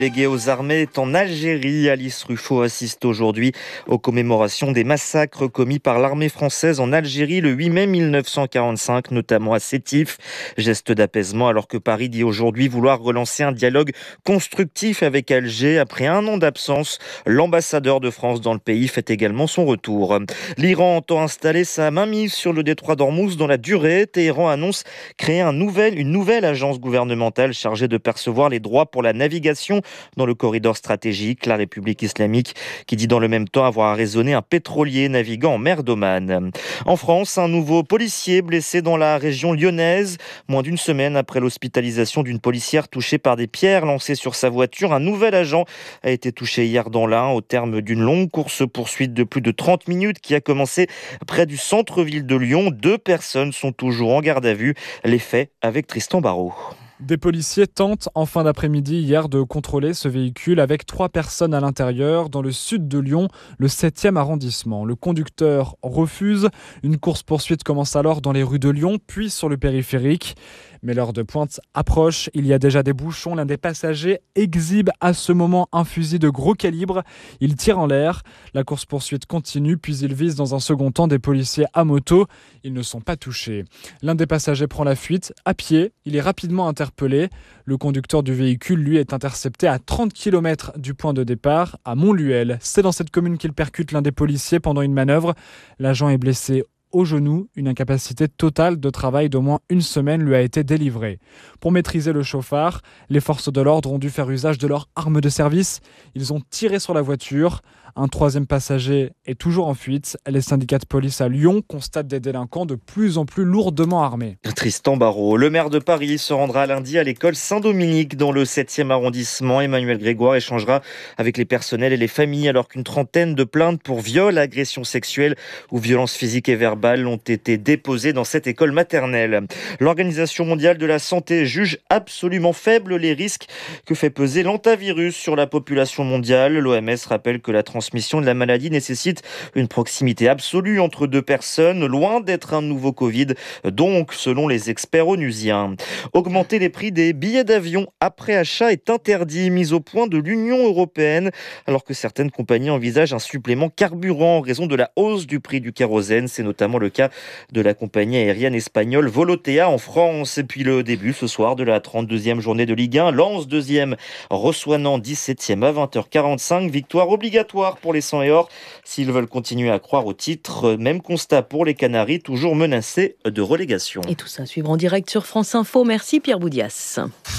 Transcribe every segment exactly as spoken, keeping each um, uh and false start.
Délégué aux armées est en Algérie. Alice Ruffo assiste aujourd'hui aux commémorations des massacres commis par l'armée française en Algérie le huit mai mille neuf cent quarante-cinq, notamment à Sétif. Geste d'apaisement alors que Paris dit aujourd'hui vouloir relancer un dialogue constructif avec Alger. Après un an d'absence, l'ambassadeur de France dans le pays fait également son retour. L'Iran entend installer sa mainmise sur le détroit d'Ormuz dans la durée. Téhéran annonce créer un nouvel, une nouvelle agence gouvernementale chargée de percevoir les droits pour la navigation dans le corridor stratégique. La République islamique qui dit dans le même temps avoir arraisonné un pétrolier naviguant en mer d'Oman. En France, un nouveau policier blessé dans la région lyonnaise. Moins d'une semaine après l'hospitalisation d'une policière touchée par des pierres lancées sur sa voiture, un nouvel agent a été touché hier dans l'Ain au terme d'une longue course-poursuite de plus de trente minutes qui a commencé près du centre-ville de Lyon. Deux personnes sont toujours en garde à vue. Les faits avec Tristan Barraud. Des policiers tentent en fin d'après-midi hier de contrôler ce véhicule avec trois personnes à l'intérieur dans le sud de Lyon, le septième arrondissement. Le conducteur refuse. Une course-poursuite commence alors dans les rues de Lyon, puis sur le périphérique. Mais l'heure de pointe approche, il y a déjà des bouchons. L'un des passagers exhibe à ce moment un fusil de gros calibre. Il tire en l'air. La course-poursuite continue, puis il vise dans un second temps des policiers à moto. Ils ne sont pas touchés. L'un des passagers prend la fuite à pied. Il est rapidement interpellé. Le conducteur du véhicule, lui, est intercepté à trente kilomètres du point de départ, à Montluel. C'est dans cette commune qu'il percute l'un des policiers pendant une manœuvre. L'agent est blessé au genou, une incapacité totale de travail d'au moins une semaine lui a été délivrée. Pour maîtriser le chauffard, les forces de l'ordre ont dû faire usage de leurs armes de service. Ils ont tiré sur la voiture. Un troisième passager est toujours en fuite. Les syndicats de police à Lyon constatent des délinquants de plus en plus lourdement armés. Tristan Barraud, le maire de Paris, se rendra lundi à l'école Saint-Dominique dans le septième arrondissement. Emmanuel Grégoire échangera avec les personnels et les familles alors qu'une trentaine de plaintes pour viol, agression sexuelle ou violence physique et verbale ont été déposées dans cette école maternelle. L'Organisation mondiale de la santé juge absolument faibles les risques que fait peser l'hantavirus sur la population mondiale. L'O M S rappelle que la transmission de la maladie nécessite une proximité absolue entre deux personnes, loin d'être un nouveau Covid, donc selon les experts onusiens. Augmenter les prix des billets d'avion après achat est interdit, mis au point de l'Union européenne, alors que certaines compagnies envisagent un supplément carburant en raison de la hausse du prix du kérosène. C'est notamment le cas de la compagnie aérienne espagnole Volotea en France. Et puis le début ce soir de la trente-deuxième journée de Ligue un, Lens deuxième, reçoit Nantes dix-septième à vingt heures quarante-cinq. Victoire obligatoire pour les sang et or s'ils veulent continuer à croire au titre. Même constat pour les Canaries, toujours menacés de relégation. Et tout ça à suivre en direct sur France Info. Merci Pierre Boudias.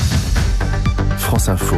France Info,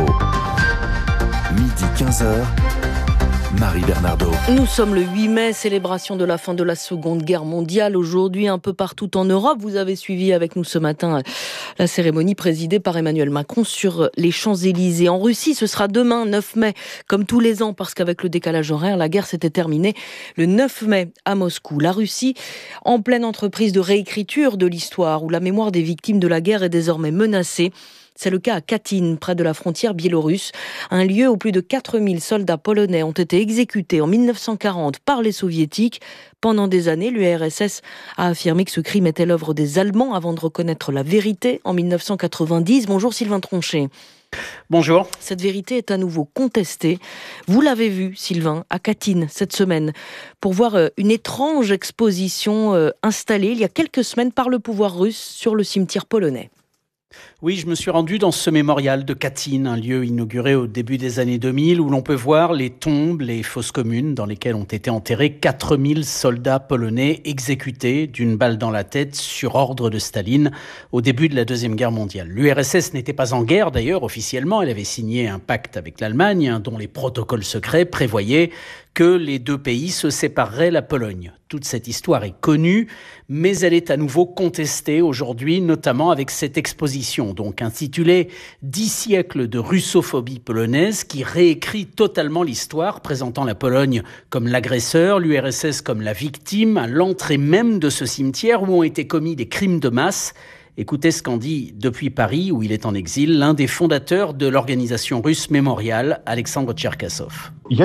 midi quinze heures. Marie Bernardo. Nous sommes le huit mai, célébration de la fin de la Seconde Guerre mondiale. Aujourd'hui, un peu partout en Europe, vous avez suivi avec nous ce matin la cérémonie présidée par Emmanuel Macron sur les Champs-Élysées. En Russie, ce sera demain, neuf mai, comme tous les ans, parce qu'avec le décalage horaire, la guerre s'était terminée le neuf mai à Moscou. La Russie, en pleine entreprise de réécriture de l'histoire, où la mémoire des victimes de la guerre est désormais menacée. C'est le cas à Katyn, près de la frontière biélorusse, un lieu où plus de quatre mille soldats polonais ont été exécutés en mille neuf cent quarante par les soviétiques. Pendant des années, l'U R S S a affirmé que ce crime était l'œuvre des Allemands avant de reconnaître la vérité en mille neuf cent quatre-vingt-dix. Bonjour Sylvain Tronchet. Bonjour. Cette vérité est à nouveau contestée. Vous l'avez vu, Sylvain, à Katyn cette semaine, pour voir une étrange exposition installée il y a quelques semaines par le pouvoir russe sur le cimetière polonais. Oui, je me suis rendu dans ce mémorial de Katyn, un lieu inauguré au début des années deux mille, où l'on peut voir les tombes, les fosses communes dans lesquelles ont été enterrés quatre mille soldats polonais exécutés d'une balle dans la tête sur ordre de Staline au début de la Deuxième Guerre mondiale. L'U R S S n'était pas en guerre d'ailleurs officiellement, elle avait signé un pacte avec l'Allemagne dont les protocoles secrets prévoyaient que les deux pays se sépareraient la Pologne. Toute cette histoire est connue, mais elle est à nouveau contestée aujourd'hui, notamment avec cette exposition, donc intitulée « Dix siècles de russophobie polonaise » qui réécrit totalement l'histoire, présentant la Pologne comme l'agresseur, l'U R S S comme la victime, à l'entrée même de ce cimetière où ont été commis des crimes de masse. Écoutez ce qu'en dit depuis Paris, où il est en exil, l'un des fondateurs de l'organisation russe Mémorial, Alexandre Tcherkassov. Je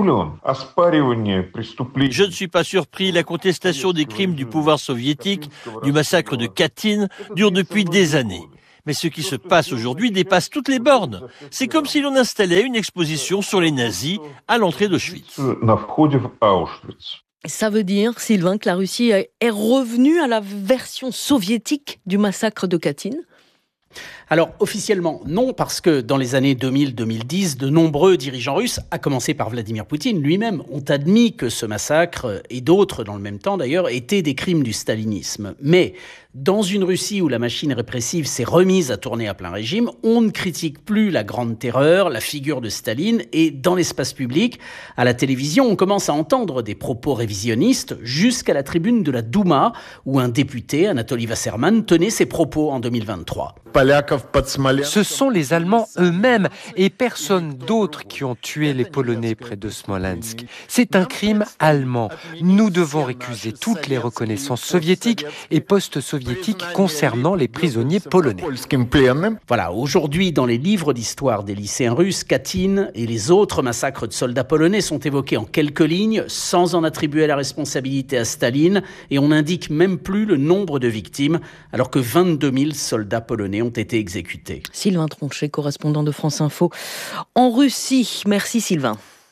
ne suis pas surpris, la contestation des crimes du pouvoir soviétique, du massacre de Katyn, dure depuis des années. Mais ce qui se passe aujourd'hui dépasse toutes les bornes. C'est comme si l'on installait une exposition sur les nazis à l'entrée d'Auschwitz. Ça veut dire, Sylvain, que la Russie est revenue à la version soviétique du massacre de Katyn ? Alors officiellement non, parce que dans les années deux mille à deux mille dix, de nombreux dirigeants russes, à commencer par Vladimir Poutine lui-même, ont admis que ce massacre, et d'autres dans le même temps d'ailleurs, étaient des crimes du stalinisme. Mais dans une Russie où la machine répressive s'est remise à tourner à plein régime, on ne critique plus la grande terreur, la figure de Staline, et dans l'espace public, à la télévision, on commence à entendre des propos révisionnistes jusqu'à la tribune de la Douma, où un député, Anatoly Wasserman, tenait ses propos en deux mille vingt-trois. Ce sont les Allemands eux-mêmes et personne d'autre qui ont tué les Polonais près de Smolensk. C'est un crime allemand. Nous devons récuser toutes les reconnaissances soviétiques et post-soviétiques concernant les prisonniers polonais. Voilà, aujourd'hui, dans les livres d'histoire des lycéens russes, Katyn et les autres massacres de soldats polonais sont évoqués en quelques lignes, sans en attribuer la responsabilité à Staline, et on n'indique même plus le nombre de victimes, alors que vingt-deux mille soldats polonais ont été exécutés. Sylvain Tronchet, correspondant de France Info en Russie. Merci Sylvain.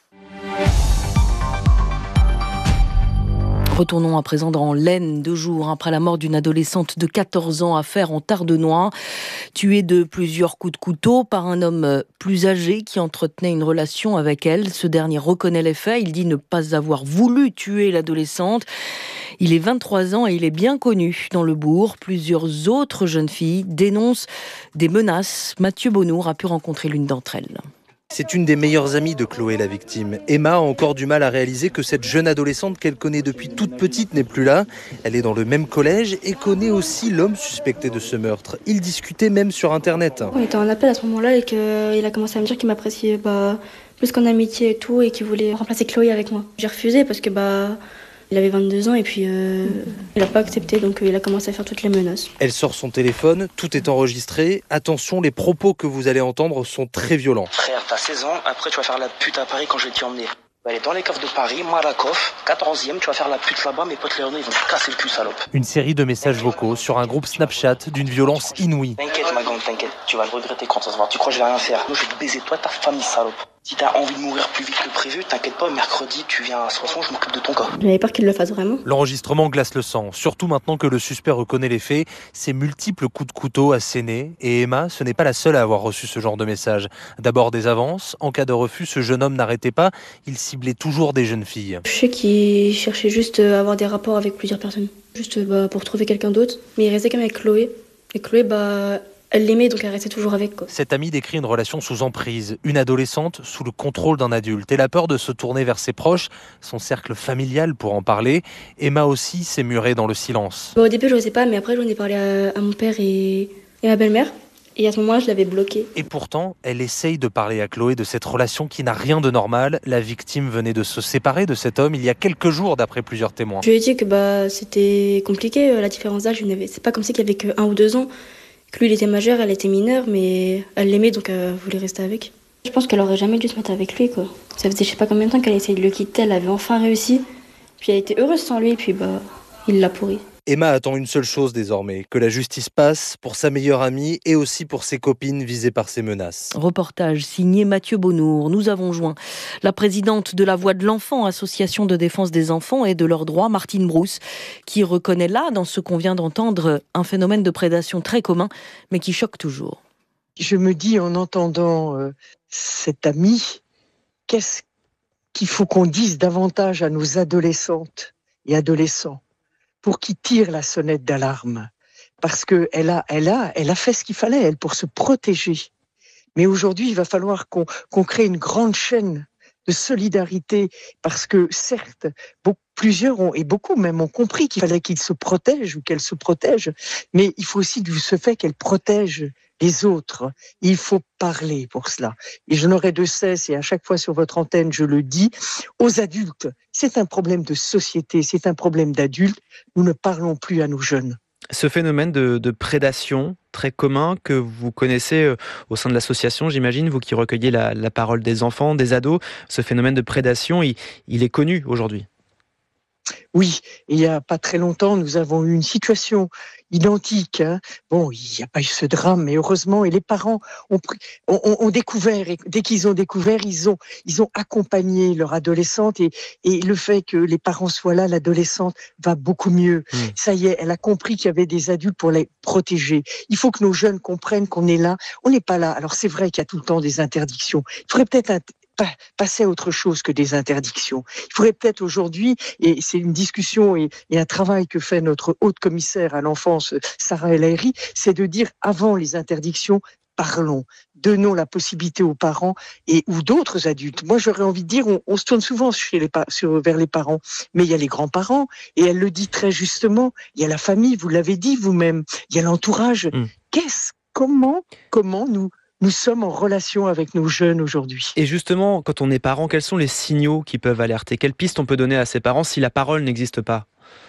Retournons à présent dans l'Aisne, deux jours après la mort d'une adolescente de quatorze ans, affaire en Tardenois, tuée de plusieurs coups de couteau par un homme plus âgé qui entretenait une relation avec elle. Ce dernier reconnaît les faits, il dit ne pas avoir voulu tuer l'adolescente. Il est vingt-trois ans et il est bien connu dans le bourg. Plusieurs autres jeunes filles dénoncent des menaces. Mathieu Bonnour a pu rencontrer l'une d'entre elles. C'est une des meilleures amies de Chloé, la victime. Emma a encore du mal à réaliser que cette jeune adolescente qu'elle connaît depuis toute petite n'est plus là. Elle est dans le même collège et connaît aussi l'homme suspecté de ce meurtre. Ils discutaient même sur Internet. On était en appel à ce moment-là et qu'il a commencé à me dire qu'il m'appréciait bah, plus qu'en amitié et tout et qu'il voulait remplacer Chloé avec moi. J'ai refusé parce que bah, il avait vingt-deux ans et puis euh, il n'a pas accepté, donc euh, il a commencé à faire toutes les menaces. Elle sort son téléphone, tout est enregistré. Attention, les propos que vous allez entendre sont très violents. Frère, t'as seize ans, après tu vas faire la pute à Paris quand je vais t'y emmener. Elle est dans les caves de Paris, Malakoff, quatorzième, tu vas faire la pute là-bas, mes potes léonais, ils vont te casser le cul, salope. Une série de messages vocaux sur un groupe Snapchat d'une violence inouïe. T'inquiète ma grande, t'inquiète, tu vas le regretter quand ça se voit. Tu crois que je vais rien faire? Moi je vais te baiser toi et ta famille, salope. Si t'as envie de mourir plus vite que prévu, t'inquiète pas, mercredi tu viens à Soissons, je m'occupe de ton cas. J'avais peur qu'il le fasse vraiment. L'enregistrement glace le sang, surtout maintenant que le suspect reconnaît les faits. Ses multiples coups de couteau assénés. Et Emma, ce n'est pas la seule à avoir reçu ce genre de message. D'abord des avances. En cas de refus, ce jeune homme n'arrêtait pas. Il ciblait toujours des jeunes filles. Je sais qu'il cherchait juste à avoir des rapports avec plusieurs personnes. Juste bah, pour trouver quelqu'un d'autre. Mais il restait quand même avec Chloé. Et Chloé, bah... elle l'aimait, donc elle restait toujours avec. Quoi. Cette amie décrit une relation sous emprise, une adolescente sous le contrôle d'un adulte. Et la peur de se tourner vers ses proches, son cercle familial pour en parler. Emma aussi s'est murée dans le silence. Bon, au début, je n'osais pas, mais après, j'en ai parlé à, à mon père et, et à ma belle-mère. Et à ce moment-là, je l'avais bloquée. Et pourtant, elle essaye de parler à Chloé de cette relation qui n'a rien de normal. La victime venait de se séparer de cet homme il y a quelques jours, d'après plusieurs témoins. Je lui ai dit que bah, c'était compliqué, la différence d'âge. C'est pas comme si qu'il y avait que un ou deux ans. Que lui, il était majeur, elle était mineure, mais elle l'aimait, donc elle voulait rester avec. Je pense qu'elle aurait jamais dû se mettre avec lui, quoi. Ça faisait je sais pas combien de temps qu'elle essayait de le quitter, elle avait enfin réussi. Puis elle était heureuse sans lui, et puis bah, il l'a pourri. Emma attend une seule chose désormais, que la justice passe pour sa meilleure amie et aussi pour ses copines visées par ces menaces. Reportage signé Mathieu Bonnour. Nous avons joint la présidente de la Voix de l'Enfant, association de défense des enfants et de leurs droits, Martine Brousse, qui reconnaît là, dans ce qu'on vient d'entendre, un phénomène de prédation très commun, mais qui choque toujours. Je me dis en entendant euh, cette amie, qu'est-ce qu'il faut qu'on dise davantage à nos adolescentes et adolescents pour qu'ils tirent la sonnette d'alarme, parce que elle a, elle a, elle a fait ce qu'il fallait, elle, pour se protéger. Mais aujourd'hui, il va falloir qu'on, qu'on crée une grande chaîne de solidarité, parce que certes, beaucoup, plusieurs ont, et beaucoup même ont compris qu'il fallait qu'ils se protègent ou qu'elles se protègent, mais il faut aussi de ce fait qu'elles protègent les autres. Il faut parler pour cela. Et je n'aurai de cesse, et à chaque fois sur votre antenne, je le dis, aux adultes. C'est un problème de société, c'est un problème d'adultes. Nous ne parlons plus à nos jeunes. Ce phénomène de, de prédation très commun que vous connaissez euh, au sein de l'association, j'imagine, vous qui recueillez la, la parole des enfants, des ados, ce phénomène de prédation, il, il est connu aujourd'hui. Oui, il n'y a pas très longtemps, nous avons eu une situation identique. Hein. Bon, il n'y a pas eu ce drame, mais heureusement, et les parents ont, pris, ont, ont découvert, et dès qu'ils ont découvert, ils ont, ils ont accompagné leur adolescente, et, et le fait que les parents soient là, l'adolescente va beaucoup mieux. Mmh. Ça y est, elle a compris qu'il y avait des adultes pour les protéger. Il faut que nos jeunes comprennent qu'on est là. On n'est pas là. Alors c'est vrai qu'il y a tout le temps des interdictions. Il faudrait peut-être un passer à autre chose que des interdictions. Il faudrait peut-être aujourd'hui, et c'est une discussion et, et un travail que fait notre haute commissaire à l'enfance, Sarah El Haïry, c'est de dire avant les interdictions, parlons, donnons la possibilité aux parents et ou d'autres adultes. Moi, j'aurais envie de dire, on, on se tourne souvent chez les, sur, vers les parents, mais il y a les grands-parents, et elle le dit très justement, il y a la famille, vous l'avez dit vous-même, il y a l'entourage. Mmh. Qu'est-ce, comment, comment nous Nous sommes en relation avec nos jeunes aujourd'hui. Et justement, quand on est parent, quels sont les signaux qui peuvent alerter ? Quelles pistes on peut donner à ses parents si la parole n'existe pas ?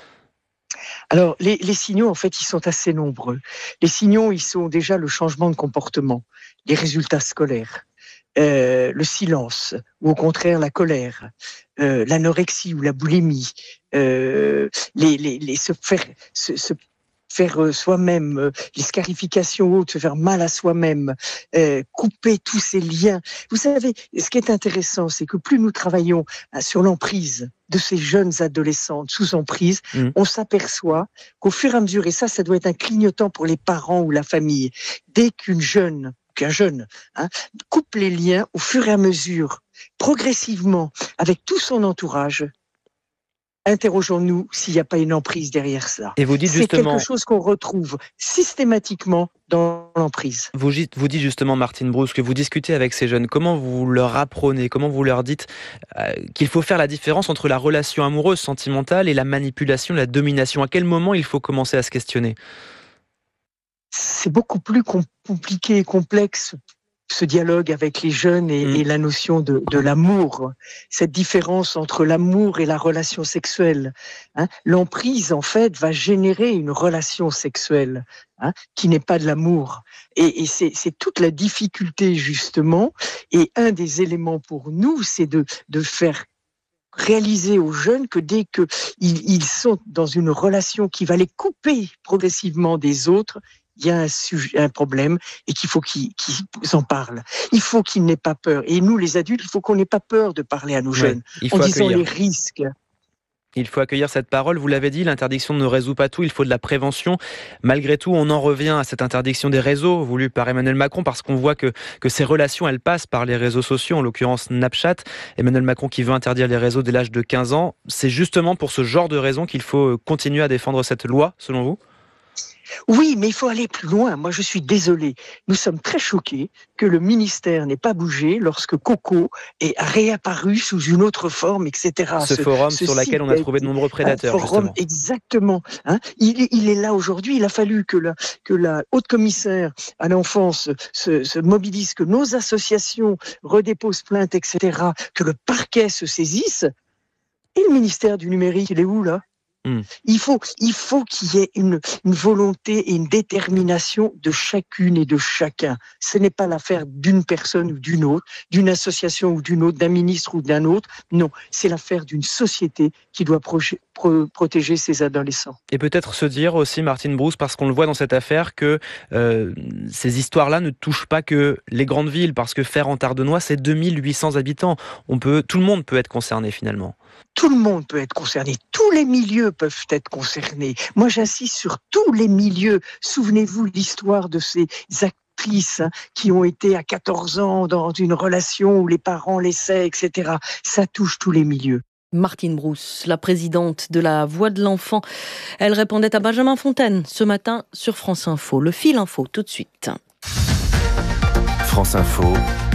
Alors, les, les signaux, en fait, ils sont assez nombreux. Les signaux, ils sont déjà le changement de comportement, les résultats scolaires, euh, le silence, ou au contraire la colère, euh, l'anorexie ou la boulimie, euh, les, les, les, se faire... Se, se faire soi-même, euh, les scarifications hautes, se faire mal à soi-même, euh, couper tous ces liens. Vous savez, ce qui est intéressant, c'est que plus nous travaillons hein, sur l'emprise de ces jeunes adolescentes sous emprise, mmh. on s'aperçoit qu'au fur et à mesure, et ça, ça doit être un clignotant pour les parents ou la famille, dès qu'une jeune, qu'un jeune hein, coupe les liens au fur et à mesure, progressivement, avec tout son entourage, interrogeons-nous s'il n'y a pas une emprise derrière ça. Et vous dites c'est justement... quelque chose qu'on retrouve systématiquement dans l'emprise. Vous, vous dites justement, Martine Brousse, que vous discutez avec ces jeunes. Comment vous leur apprenez, comment vous leur dites euh, qu'il faut faire la différence entre la relation amoureuse, sentimentale et la manipulation, la domination ? À quel moment il faut commencer à se questionner ? C'est beaucoup plus compliqué et complexe, ce dialogue avec les jeunes et, mmh. et la notion de, de l'amour, cette différence entre l'amour et la relation sexuelle. Hein. L'emprise, en fait, va générer une relation sexuelle hein, qui n'est pas de l'amour. Et, et c'est, c'est toute la difficulté, justement. Et un des éléments pour nous, c'est de, de faire réaliser aux jeunes que dès qu'ils ils sont dans une relation qui va les couper progressivement des autres, il y a un, sujet, un problème et qu'il faut qu'ils, qu'ils en parlent. Il faut qu'ils n'aient pas peur. Et nous, les adultes, il faut qu'on n'ait pas peur de parler à nos ouais, jeunes en disant accueillir. les risques. Il faut accueillir cette parole. Vous l'avez dit, l'interdiction ne résout pas tout. Il faut de la prévention. Malgré tout, on en revient à cette interdiction des réseaux voulue par Emmanuel Macron parce qu'on voit que, que ces relations, elles passent par les réseaux sociaux, en l'occurrence Snapchat. Emmanuel Macron qui veut interdire les réseaux dès l'âge de quinze ans. C'est justement pour ce genre de raisons qu'il faut continuer à défendre cette loi, selon vous ? Oui, mais il faut aller plus loin. Moi, je suis désolée. Nous sommes très choqués que le ministère n'ait pas bougé lorsque Coco est réapparu sous une autre forme, et cetera. Ce, ce forum ce sur lequel on a trouvé de nombreux prédateurs, un forum, justement. Exactement. Hein, il, il est là aujourd'hui. Il a fallu que la, que la haute commissaire à l'enfance se, se mobilise, que nos associations redéposent plainte, et cetera, que le parquet se saisisse. Et le ministère du numérique, il est où, là ? Mmh. Il faut, il faut qu'il y ait une, une volonté et une détermination de chacune et de chacun. Ce n'est pas l'affaire d'une personne ou d'une autre, d'une association ou d'une autre, d'un ministre ou d'un autre. Non, c'est l'affaire d'une société qui doit proje- pro- protéger ses adolescents. Et peut-être se dire aussi, Martine Brousse, parce qu'on le voit dans cette affaire, que euh, ces histoires-là ne touchent pas que les grandes villes, parce que Faire-en-Tardenois, c'est deux mille huit cents habitants. On peut, tout le monde peut être concerné finalement. Tout le monde peut être concerné, tous les milieux peuvent être concernés. Moi, j'insiste sur tous les milieux. Souvenez-vous de l'histoire de ces actrices hein, qui ont été à quatorze ans dans une relation où les parents laissaient, et cetera. Ça touche tous les milieux. Martine Brousse, la présidente de la Voix de l'Enfant, elle répondait à Benjamin Fontaine ce matin sur France Info. Le fil info, tout de suite. France Info.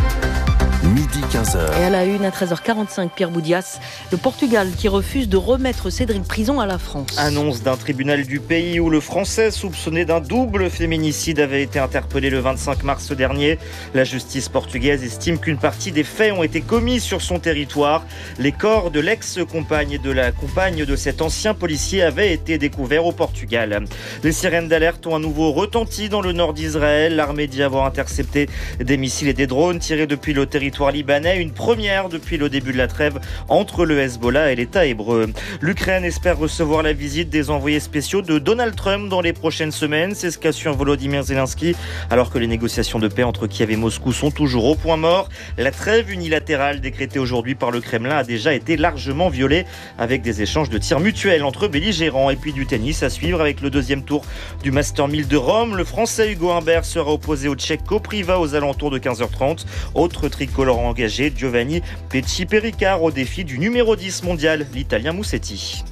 midi quinze heures. Et à la une, à treize heures quarante-cinq, Pierre Boudias, le Portugal qui refuse de remettre Cédric Prison à la France. Annonce d'un tribunal du pays où le Français soupçonné d'un double féminicide avait été interpellé le vingt-cinq mars dernier. La justice portugaise estime qu'une partie des faits ont été commis sur son territoire. Les corps de l'ex-compagne et de la compagne de cet ancien policier avaient été découverts au Portugal. Les sirènes d'alerte ont à nouveau retenti dans le nord d'Israël. L'armée dit avoir intercepté des missiles et des drones tirés depuis le territoire libanais. une première depuis le début de la trêve entre le Hezbollah et l'État hébreu. L'Ukraine espère recevoir la visite des envoyés spéciaux de Donald Trump dans les prochaines semaines. C'est ce qu'assure Volodymyr Zelensky, alors que les négociations de paix entre Kiev et Moscou sont toujours au point mort. La trêve unilatérale décrétée aujourd'hui par le Kremlin a déjà été largement violée, avec des échanges de tirs mutuels entre belligérants. Et puis du tennis à suivre avec le deuxième tour du Master mille de Rome. Le Français Hugo Humbert sera opposé au Tchèque Kopriva aux alentours de quinze heures trente. Autre tricolore engagé, Giovanni Pesci-Pericard au défi du numéro dix mondial, l'Italien Musetti.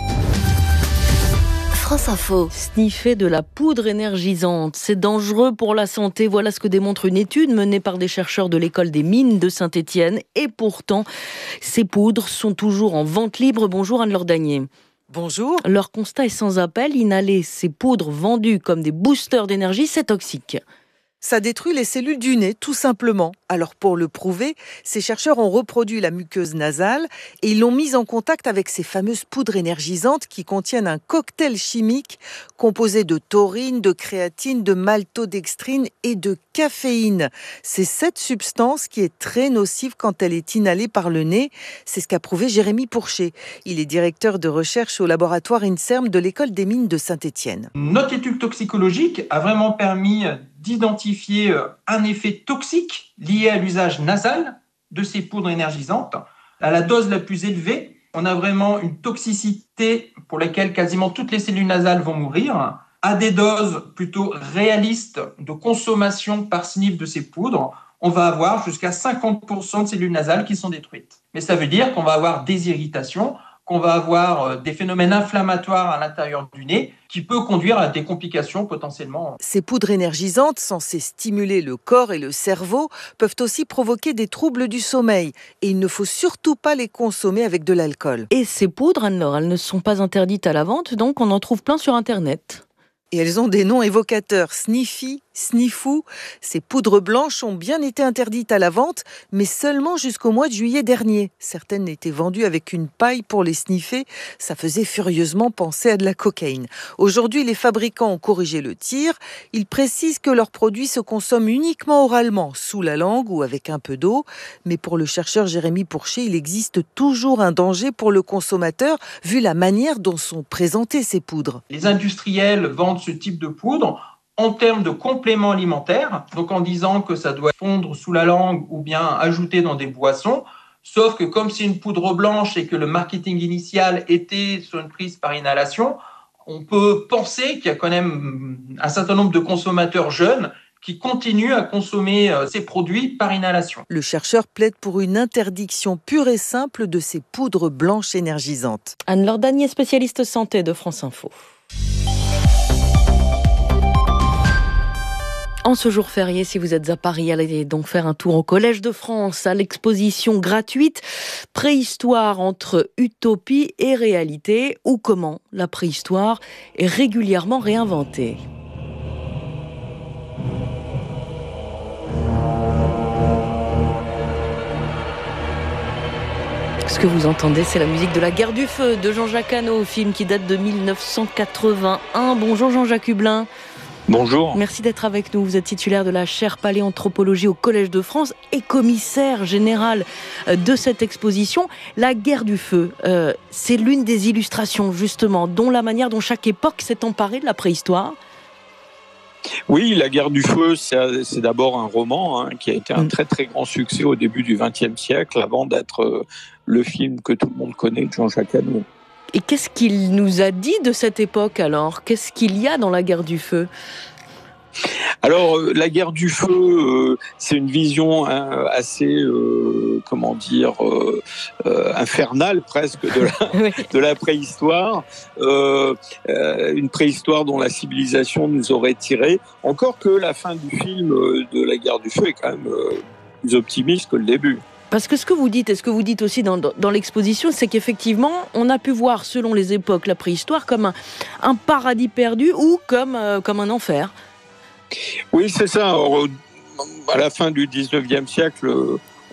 France Info. Sniffer de la poudre énergisante, c'est dangereux pour la santé. Voilà ce que démontre une étude menée par des chercheurs de l'école des mines de Saint-Étienne. Et pourtant, ces poudres sont toujours en vente libre. Bonjour Anne-Laure Dagnier. Bonjour. Leur constat est sans appel. Inhaler ces poudres vendues comme des boosters d'énergie, c'est toxique. Ça détruit les cellules du nez, tout simplement. Alors pour le prouver, ces chercheurs ont reproduit la muqueuse nasale et ils l'ont mise en contact avec ces fameuses poudres énergisantes qui contiennent un cocktail chimique composé de taurine, de créatine, de maltodextrine et de caféine. C'est cette substance qui est très nocive quand elle est inhalée par le nez. C'est ce qu'a prouvé Jérémy Pourchet. Il est directeur de recherche au laboratoire INSERM de l'école des mines de Saint-Étienne. Notre étude toxicologique a vraiment permis d'identifier un effet toxique lié à l'usage nasal de ces poudres énergisantes. À la dose la plus élevée, on a vraiment une toxicité pour laquelle quasiment toutes les cellules nasales vont mourir. À des doses plutôt réalistes de consommation par sniff de ces poudres, on va avoir jusqu'à cinquante pour cent de cellules nasales qui sont détruites. Mais ça veut dire qu'on va avoir des irritations, qu'on va avoir des phénomènes inflammatoires à l'intérieur du nez qui peut conduire à des complications potentiellement. Ces poudres énergisantes, censées stimuler le corps et le cerveau, peuvent aussi provoquer des troubles du sommeil. Et il ne faut surtout pas les consommer avec de l'alcool. Et ces poudres, Anne-Laure, elles ne sont pas interdites à la vente, donc on en trouve plein sur Internet. Et elles ont des noms évocateurs, Sniffy, Sniffou. Ces poudres blanches ont bien été interdites à la vente, mais seulement jusqu'au mois de juillet dernier. Certaines étaient vendues avec une paille pour les sniffer. Ça faisait furieusement penser à de la cocaïne. Aujourd'hui, les fabricants ont corrigé le tir. Ils précisent que leurs produits se consomment uniquement oralement, sous la langue ou avec un peu d'eau. Mais pour le chercheur Jérémy Pourchet, il existe toujours un danger pour le consommateur, vu la manière dont sont présentées ces poudres. Les industriels vendent ce type de poudre en termes de compléments alimentaires, donc en disant que ça doit fondre sous la langue ou bien ajouter dans des boissons, sauf que comme c'est une poudre blanche et que le marketing initial était sur une prise par inhalation, on peut penser qu'il y a quand même un certain nombre de consommateurs jeunes qui continuent à consommer ces produits par inhalation. Le chercheur plaide pour une interdiction pure et simple de ces poudres blanches énergisantes. Anne-Laure Dagnier, spécialiste santé de France Info. En ce jour férié, si vous êtes à Paris, allez donc faire un tour au Collège de France, à l'exposition gratuite Préhistoire entre utopie et réalité, ou comment la préhistoire est régulièrement réinventée. Ce que vous entendez, c'est la musique de La Guerre du Feu de Jean-Jacques Hano, film qui date de mille neuf cent quatre-vingt-un. Bonjour Jean-Jacques Hublin. Bonjour. Merci d'être avec nous. Vous êtes titulaire de la chaire paléanthropologie au Collège de France et commissaire général de cette exposition. La Guerre du Feu, euh, c'est l'une des illustrations justement, dont la manière dont chaque époque s'est emparée de la préhistoire. Oui, La Guerre du Feu, c'est, c'est d'abord un roman hein, qui a été un très très grand succès au début du vingtième siècle, avant d'être euh, le film que tout le monde connaît de Jean-Jacques Hano. Et qu'est-ce qu'il nous a dit de cette époque alors ? Qu'est-ce qu'il y a dans La Guerre du Feu ? Alors, euh, La Guerre du Feu, euh, c'est une vision hein, assez, euh, comment dire, euh, euh, infernale presque de la, oui. de la préhistoire. Euh, euh, une préhistoire dont la civilisation nous aurait tiré. Encore que la fin du film euh, de La Guerre du Feu est quand même euh, plus optimiste que le début. Parce que ce que vous dites, et ce que vous dites aussi dans, dans l'exposition, c'est qu'effectivement, on a pu voir, selon les époques, la préhistoire comme un, un paradis perdu ou comme, euh, comme un enfer. Oui, c'est ça. Alors, à la fin du dix-neuvième siècle,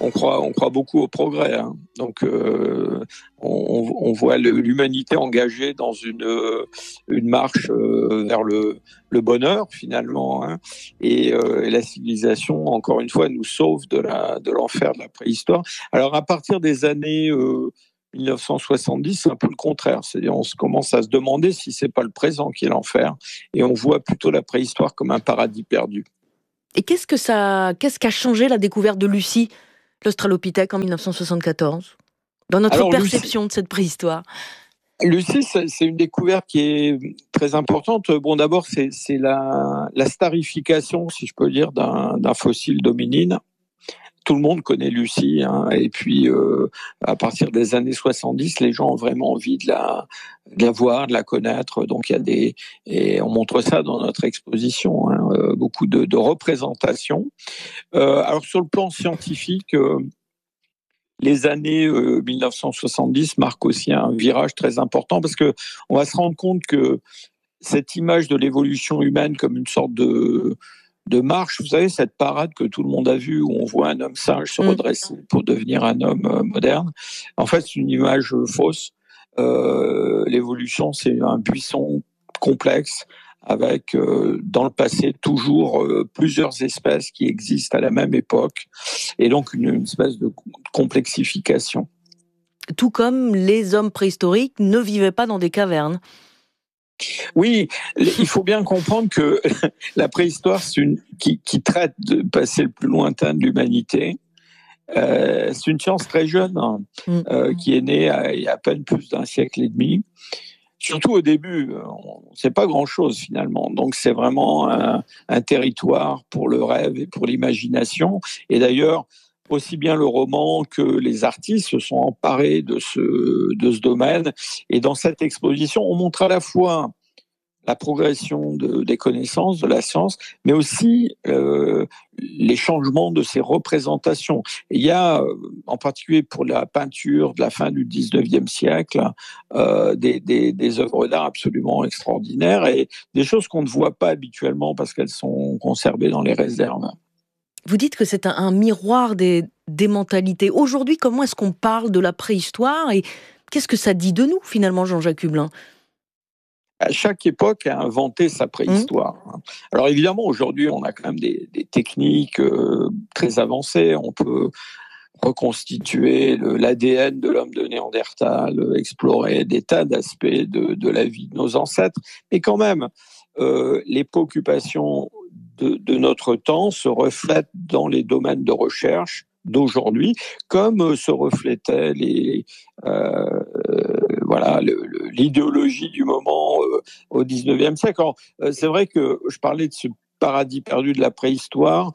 on croit, on croit beaucoup au progrès. Hein. Donc, euh, on, on voit le, l'humanité engagée dans une, une marche euh, vers le, le bonheur, finalement. Hein. Et, euh, et la civilisation, encore une fois, nous sauve de, la, de l'enfer de la préhistoire. Alors, à partir des années euh, dix-neuf cent soixante-dix, c'est un peu le contraire. C'est-à-dire, on se commence à se demander si c'est pas le présent qui est l'enfer. Et on voit plutôt la préhistoire comme un paradis perdu. Et qu'est-ce que ça, qu'est-ce qu'a changé la découverte de Lucie, l'Australopithèque, en dix-neuf cent soixante-quatorze, dans notre Alors, perception Lucie, de cette préhistoire? Lucie, c'est une découverte qui est très importante. Bon, d'abord, c'est, c'est la, la starification, si je peux dire, d'un, d'un fossile d'hominine. Tout le monde connaît Lucie, hein, et puis euh, à partir des années soixante-dix, les gens ont vraiment envie de la, de la voir, de la connaître. Donc il y a des, et on montre ça dans notre exposition, hein, euh, beaucoup de, de représentations. Euh, alors sur le plan scientifique, euh, les années euh, dix-neuf cent soixante-dix marquent aussi un virage très important parce que on va se rendre compte que cette image de l'évolution humaine comme une sorte de de marche, vous savez, cette parade que tout le monde a vue où on voit un homme singe se redresser pour devenir un homme euh, moderne. En fait, c'est une image euh, fausse. Euh, l'évolution, c'est un buisson complexe avec, euh, dans le passé, toujours euh, plusieurs espèces qui existent à la même époque et donc une, une espèce de complexification. Tout comme les hommes préhistoriques ne vivaient pas dans des cavernes. Oui, il faut bien comprendre que la préhistoire, c'est une, qui, qui traite de passer le plus lointain de l'humanité. Euh, c'est une science très jeune, hein, euh, qui est née à, il y a à peine plus d'un siècle et demi. Surtout au début, on ne sait pas grand-chose finalement. Donc c'est vraiment un, un territoire pour le rêve et pour l'imagination. Et d'ailleurs, aussi bien le roman que les artistes se sont emparés de ce, de ce domaine. Et dans cette exposition, on montre à la fois la progression de, des connaissances, de la science, mais aussi euh, les changements de ces représentations. Et il y a, en particulier pour la peinture de la fin du dix-neuvième siècle, euh, des, des, des œuvres d'art absolument extraordinaires et des choses qu'on ne voit pas habituellement parce qu'elles sont conservées dans les réserves. Vous dites que c'est un, un miroir des, des mentalités. Aujourd'hui, comment est-ce qu'on parle de la préhistoire et qu'est-ce que ça dit de nous, finalement, Jean-Jacques Hublin ? Chaque époque a inventé sa préhistoire. Mmh. Alors évidemment, aujourd'hui, on a quand même des, des techniques euh, très avancées. On peut reconstituer le, l'A D N de l'homme de Néandertal, explorer des tas d'aspects de, de la vie de nos ancêtres. Mais quand même, euh, les préoccupations de, de notre temps se reflètent dans les domaines de recherche d'aujourd'hui, comme se reflétaient les... Euh, Voilà, le, le, l'idéologie du moment euh, au dix-neuvième siècle. Alors, euh, c'est vrai que je parlais de ce paradis perdu de la préhistoire,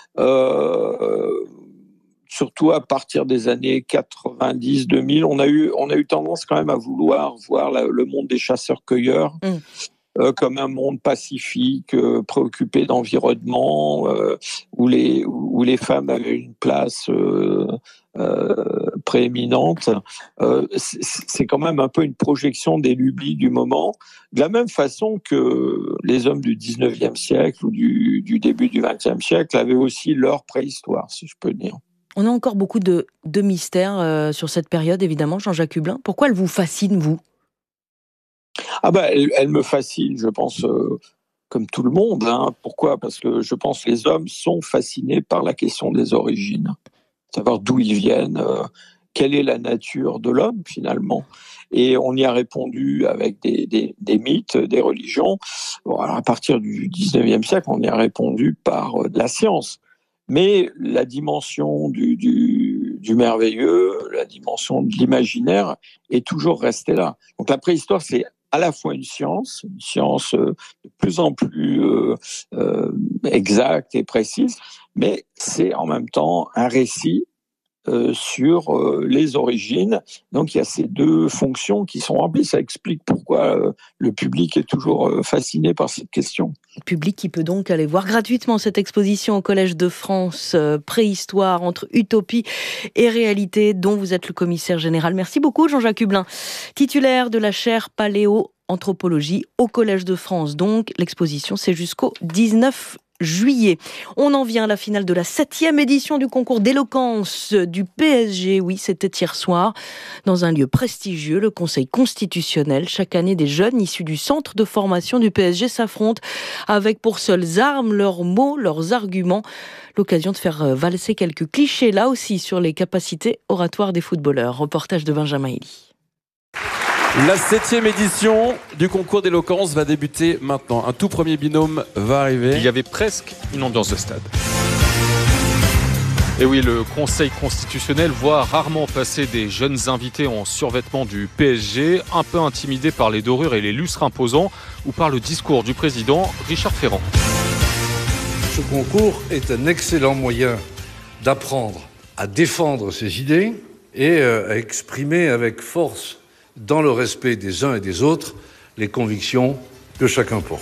euh, surtout à partir des années quatre-vingt-dix deux mille, on a eu, on a eu tendance quand même à vouloir voir la, le monde des chasseurs-cueilleurs mmh. euh, comme un monde pacifique, euh, préoccupé d'environnement, euh, où, les, où les femmes avaient une place... Euh, Euh, prééminente, euh, c'est, c'est quand même un peu une projection des lubies du moment, de la même façon que les hommes du dix-neuvième siècle ou du, du début du vingtième siècle avaient aussi leur préhistoire, si je peux dire. On a encore beaucoup de, de mystères euh, sur cette période, évidemment, Jean-Jacques Hublin. Pourquoi elle vous fascine, vous ? Ah ben, elle, elle me fascine, je pense, euh, comme tout le monde. Hein. Pourquoi ? Parce que je pense que les hommes sont fascinés par la question des origines. Savoir d'où ils viennent, euh, quelle est la nature de l'homme finalement. Et on y a répondu avec des, des, des mythes, des religions. Bon, alors à partir du dix-neuvième siècle, on y a répondu par euh, de la science. Mais la dimension du, du, du merveilleux, la dimension de l'imaginaire est toujours restée là. Donc la préhistoire, c'est à la fois une science, une science euh, de plus en plus euh, euh, exacte et précise, mais c'est en même temps un récit euh, sur euh, les origines. Donc il y a ces deux fonctions qui sont remplies. Ça explique pourquoi euh, le public est toujours euh, fasciné par cette question. Le public qui peut donc aller voir gratuitement cette exposition au Collège de France, euh, préhistoire entre utopie et réalité, dont vous êtes le commissaire général. Merci beaucoup Jean-Jacques Hublin, titulaire de la chaire Paléo Anthropologie au Collège de France. Donc, l'exposition, c'est jusqu'au dix-neuf juillet. On en vient à la finale de la septième édition du concours d'éloquence du P S G. Oui, c'était hier soir, dans un lieu prestigieux, le Conseil constitutionnel. Chaque année, des jeunes issus du centre de formation du P S G s'affrontent avec pour seules armes leurs mots, leurs arguments. L'occasion de faire valser quelques clichés, là aussi, sur les capacités oratoires des footballeurs. Reportage de Benjamin Elie. La septième édition du concours d'éloquence va débuter maintenant. Un tout premier binôme va arriver. Il y avait presque une ambiance de stade. Et oui, le Conseil constitutionnel voit rarement passer des jeunes invités en survêtement du P S G, un peu intimidés par les dorures et les lustres imposants ou par le discours du président Richard Ferrand. Ce concours est un excellent moyen d'apprendre à défendre ses idées et à exprimer avec force, dans le respect des uns et des autres, les convictions que chacun porte.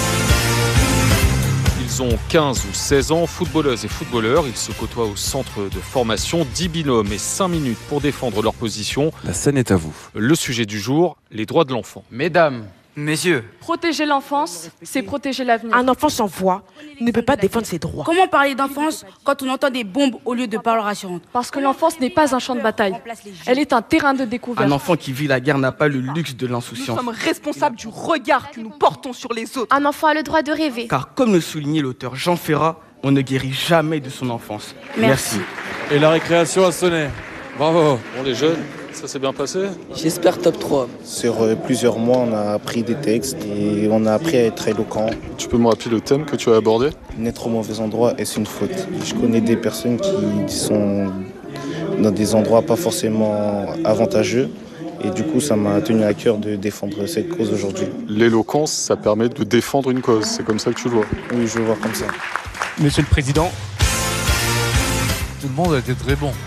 Ils ont quinze ou seize ans, footballeuses et footballeurs. Ils se côtoient au centre de formation. dix binômes et cinq minutes pour défendre leur position. La scène est à vous. Le sujet du jour, les droits de l'enfant. Mesdames, messieurs. Protéger l'enfance, c'est protéger l'avenir. Un enfant sans voix ne peut pas défendre ses droits. Comment parler d'enfance quand on entend des bombes au lieu de paroles rassurantes? Parce que l'enfance n'est pas un champ de bataille. Elle est un terrain de découverte. Un enfant qui vit la guerre n'a pas le luxe de l'insouciance. Nous sommes responsables du regard que nous portons sur les autres. Un enfant a le droit de rêver. Car comme le soulignait l'auteur Jean Ferrat, on ne guérit jamais de son enfance. Merci. Merci. Et la récréation a sonné. Bravo. Bon, les jeunes, ça s'est bien passé? J'espère top trois. Sur euh, plusieurs mois, on a appris des textes et on a appris à être éloquent. Tu peux me rappeler le thème que tu as abordé? N'être au mauvais endroit, est-ce une faute? Je connais des personnes qui sont dans des endroits pas forcément avantageux. Et du coup, ça m'a tenu à cœur de défendre cette cause aujourd'hui. L'éloquence, ça permet de défendre une cause. C'est comme ça que tu le vois? Oui, je le vois comme ça. Monsieur le Président. Tout le monde a été très bon.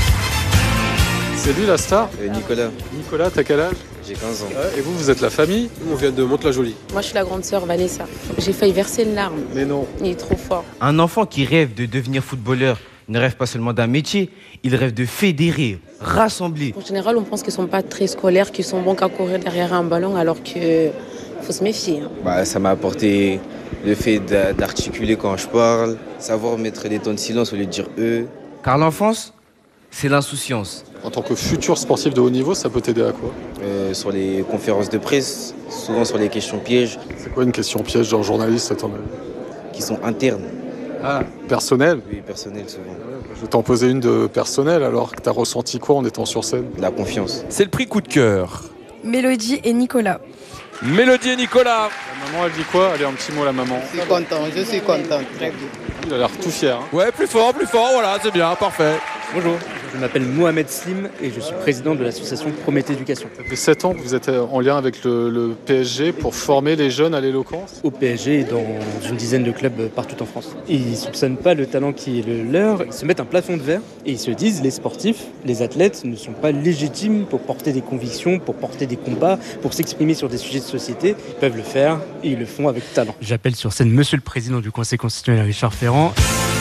C'est lui la star? euh, Nicolas. Nicolas, t'as quel âge? J'ai quinze ans. Ouais, et vous, vous êtes la famille? On vient de Mantes-la-Jolie. Moi, je suis la grande sœur Vanessa. J'ai failli verser une larme. Mais non. Il est trop fort. Un enfant qui rêve de devenir footballeur ne rêve pas seulement d'un métier, il rêve de fédérer, rassembler. En général, on pense qu'ils sont pas très scolaires, qu'ils sont bons qu'à courir derrière un ballon, alors que faut se méfier. Hein. Bah, ça m'a apporté le fait d'articuler quand je parle, savoir mettre des temps de silence au lieu de dire eux. Car l'enfance, c'est l'insouciance. En tant que futur sportif de haut niveau, ça peut t'aider à quoi? euh, Sur les conférences de presse, souvent sur les questions pièges. C'est quoi une question piège d'un journaliste à ton avis? Qui sont internes. Ah, personnel? Oui, personnel souvent. Je vais t'en poser une de personnelle, alors que t'as ressenti quoi en étant sur scène? La confiance. C'est le prix coup de cœur. Mélodie et Nicolas. Mélodie et Nicolas. La maman, elle dit quoi? Allez, un petit mot, la maman. Je suis content, je suis content. Très bien. Il a l'air tout fier. Hein. Ouais, plus fort, plus fort, voilà, c'est bien, parfait. Bonjour, je m'appelle Mohamed Slim et je suis président de l'association Prométhée Éducation. Ça fait sept ans que vous êtes en lien avec le, le P S G pour former les jeunes à l'éloquence? Au P S G et dans une dizaine de clubs partout en France. Ils ne soupçonnent pas le talent qui est le leur, ils se mettent un plafond de verre et ils se disent les sportifs, les athlètes ne sont pas légitimes pour porter des convictions, pour porter des combats, pour s'exprimer sur des sujets de société. Ils peuvent le faire et ils le font avec talent. J'appelle sur scène Monsieur le Président du Conseil constitutionnel Richard Ferrand.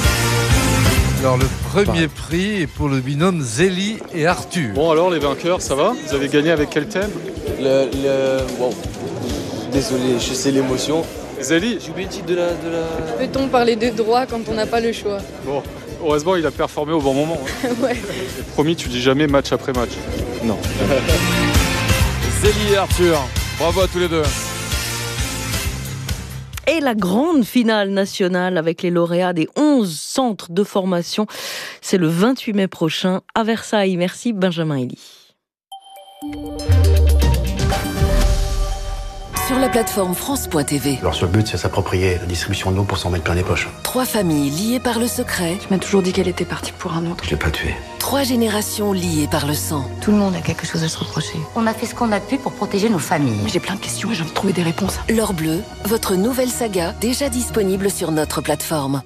Alors le premier prix est pour le binôme Zélie et Arthur. Bon alors les vainqueurs, ça va? Vous avez gagné avec quel thème? Le... le... Bon. Désolé, je sais l'émotion. Zélie? J'ai oublié le titre de la... De la... Peut-on parler de droit quand on n'a pas le choix? Bon, heureusement il a performé au bon moment. Hein. Ouais. Promis, tu dis jamais match après match. Non. Zélie et Arthur, bravo à tous les deux. Et la grande finale nationale avec les lauréats des onze centres de formation, c'est le vingt-huit mai prochain à Versailles. Merci Benjamin Elie. Sur la plateforme France point T V. Alors sur le but, c'est s'approprier la distribution de l'eau pour s'en mettre plein les poches. Trois familles liées par le secret. Tu m'as toujours dit qu'elle était partie pour un autre. Je l'ai pas tué. Trois générations liées par le sang. Tout le monde a quelque chose à se reprocher. On a fait ce qu'on a pu pour protéger nos familles. J'ai plein de questions et j'ai envie de trouver des réponses. L'Or Bleu, votre nouvelle saga, déjà disponible sur notre plateforme.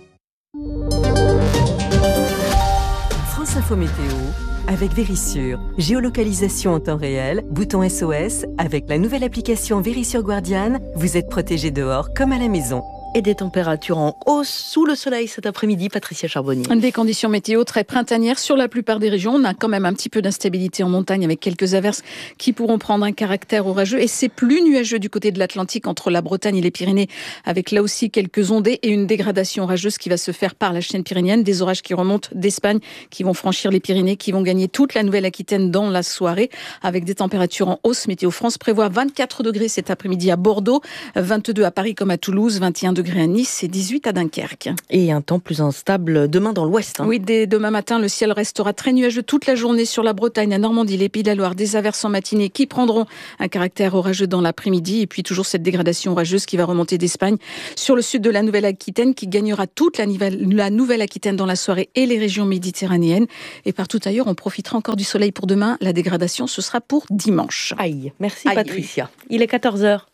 France Info Météo avec Vérissure. Géolocalisation en temps réel, bouton S O S. Avec la nouvelle application Vérissure Guardian, vous êtes protégé dehors comme à la maison. et des températures en hausse sous le soleil cet après-midi. Patricia Charbonnier. Des conditions météo très printanières sur la plupart des régions. On a quand même un petit peu d'instabilité en montagne avec quelques averses qui pourront prendre un caractère orageux. Et c'est plus nuageux du côté de l'Atlantique entre la Bretagne et les Pyrénées, avec là aussi quelques ondées et une dégradation orageuse qui va se faire par la chaîne pyrénéenne. Des orages qui remontent d'Espagne, qui vont franchir les Pyrénées, qui vont gagner toute la Nouvelle-Aquitaine dans la soirée, avec des températures en hausse. Météo France prévoit vingt-quatre degrés cet après-midi à Bordeaux, vingt-deux à Paris comme à Toulouse, vingt et un degrés à Nice et dix-huit à Dunkerque. Et un temps plus instable demain dans l'ouest. Hein. Oui, dès demain matin, le ciel restera très nuageux toute la journée sur la Bretagne, la Normandie, les Pays de la Loire. Des averses en matinée qui prendront un caractère orageux dans l'après-midi. Et puis toujours cette dégradation orageuse qui va remonter d'Espagne sur le sud de la Nouvelle-Aquitaine, qui gagnera toute la, la Nouvelle-Aquitaine dans la soirée et les régions méditerranéennes. Et partout ailleurs, on profitera encore du soleil pour demain. La dégradation, ce sera pour dimanche. Aïe, merci Aïe. Patricia. Il est quatorze heures.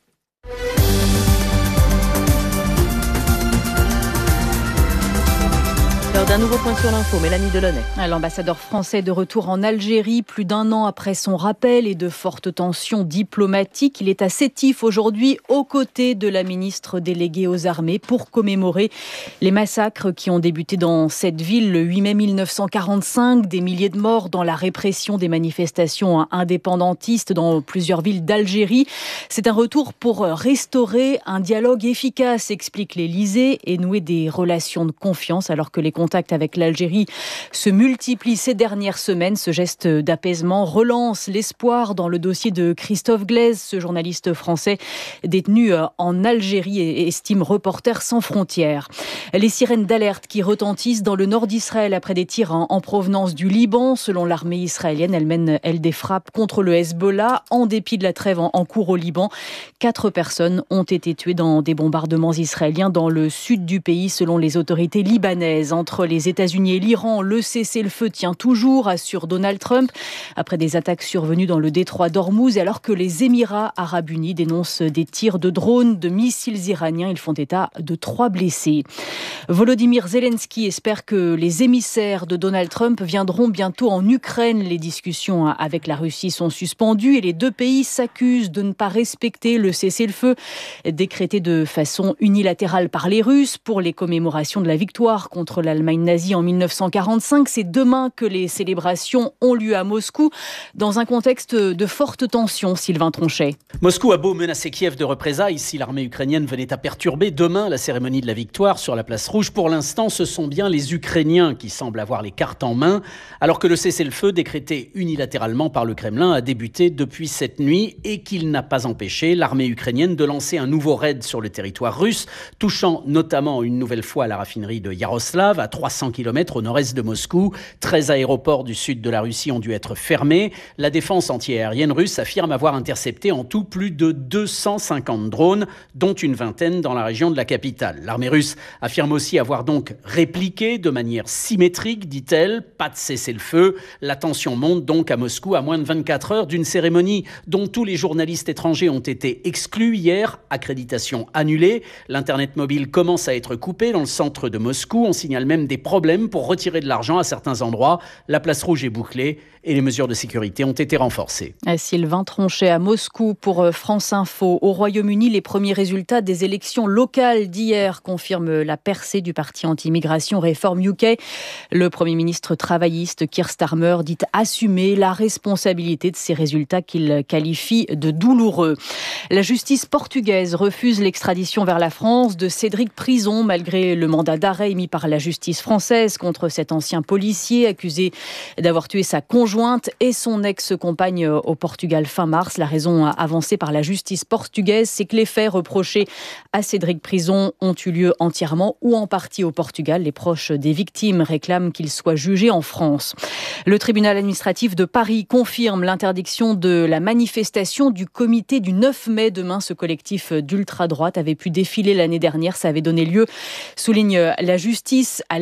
L'heure d'un nouveau point sur l'info, Mélanie Delaunay. L'ambassadeur français de retour en Algérie, plus d'un an après son rappel et de fortes tensions diplomatiques. Il est à Sétif aujourd'hui aux côtés de la ministre déléguée aux armées pour commémorer les massacres qui ont débuté dans cette ville le huit mai mille neuf cent quarante-cinq. Des milliers de morts dans la répression des manifestations indépendantistes dans plusieurs villes d'Algérie. C'est un retour pour restaurer un dialogue efficace, explique l'Élysée, et nouer des relations de confiance alors que les contacts avec l'Algérie se multiplient ces dernières semaines. Ce geste d'apaisement relance l'espoir dans le dossier de Christophe Glaise, ce journaliste français détenu en Algérie et estime Reporters sans frontières. Les sirènes d'alerte qui retentissent dans le nord d'Israël après des tirs en provenance du Liban. Selon l'armée israélienne, elle mène, elle, des frappes contre le Hezbollah en dépit de la trêve en cours au Liban. Quatre personnes ont été tuées dans des bombardements israéliens dans le sud du pays, selon les autorités libanaises. Entre les États-Unis et l'Iran, le cessez-le-feu tient toujours, assure Donald Trump, après des attaques survenues dans le détroit d'Ormuz, alors que les Émirats arabes unis dénoncent des tirs de drones, de missiles iraniens. Ils font état de trois blessés. Volodymyr Zelensky espère que les émissaires de Donald Trump viendront bientôt en Ukraine. Les discussions avec la Russie sont suspendues et les deux pays s'accusent de ne pas respecter le cessez-le-feu décrété de façon unilatérale par les Russes pour les commémorations de la victoire contre l'Allemagne nazie en mille neuf cent quarante-cinq. C'est demain que les célébrations ont lieu à Moscou, dans un contexte de forte tension. Sylvain Tronchet. Moscou a beau menacer Kiev de représailles si l'armée ukrainienne venait à perturber demain la cérémonie de la victoire sur la place Rouge. Pour l'instant, ce sont bien les Ukrainiens qui semblent avoir les cartes en main, alors que le cessez-le-feu décrété unilatéralement par le Kremlin a débuté depuis cette nuit et qu'il n'a pas empêché l'armée ukrainienne de lancer un nouveau raid sur le territoire russe, touchant notamment une nouvelle fois la raffinerie de Yaroslav, à trois cents kilomètres au nord-est de Moscou. treize aéroports du sud de la Russie ont dû être fermés. La défense antiaérienne russe affirme avoir intercepté en tout plus de deux cent cinquante drones, dont une vingtaine dans la région de la capitale. L'armée russe affirme aussi avoir donc répliqué de manière symétrique, dit-elle. Pas de cessez-le-feu. La tension monte donc à Moscou à moins de vingt-quatre heures d'une cérémonie dont tous les journalistes étrangers ont été exclus hier. Accréditation annulée. L'Internet mobile commence à être coupé dans le centre de Moscou. On signale même des problèmes pour retirer de l'argent à certains endroits. La place rouge est bouclée et les mesures de sécurité ont été renforcées. Sylvain Tronchet à Moscou pour France Info. Au Royaume-Uni, les premiers résultats des élections locales d'hier confirment la percée du parti anti-immigration Reform U K. Le Premier ministre travailliste Keir Starmer dit assumer la responsabilité de ces résultats qu'il qualifie de douloureux. La justice portugaise refuse l'extradition vers la France de Cédric Prison, malgré le mandat d'arrêt émis par la justice française contre cet ancien policier accusé d'avoir tué sa conjointe et son ex-compagne au Portugal fin mars. La raison avancée par la justice portugaise, c'est que les faits reprochés à Cédric Prison ont eu lieu entièrement ou en partie au Portugal. Les proches des victimes réclament qu'il soit jugé en France. Le tribunal administratif de Paris confirme l'interdiction de la manifestation du comité du neuf mai. Demain, ce collectif d'ultra-droite avait pu défiler l'année dernière. Ça avait donné lieu, souligne la justice, à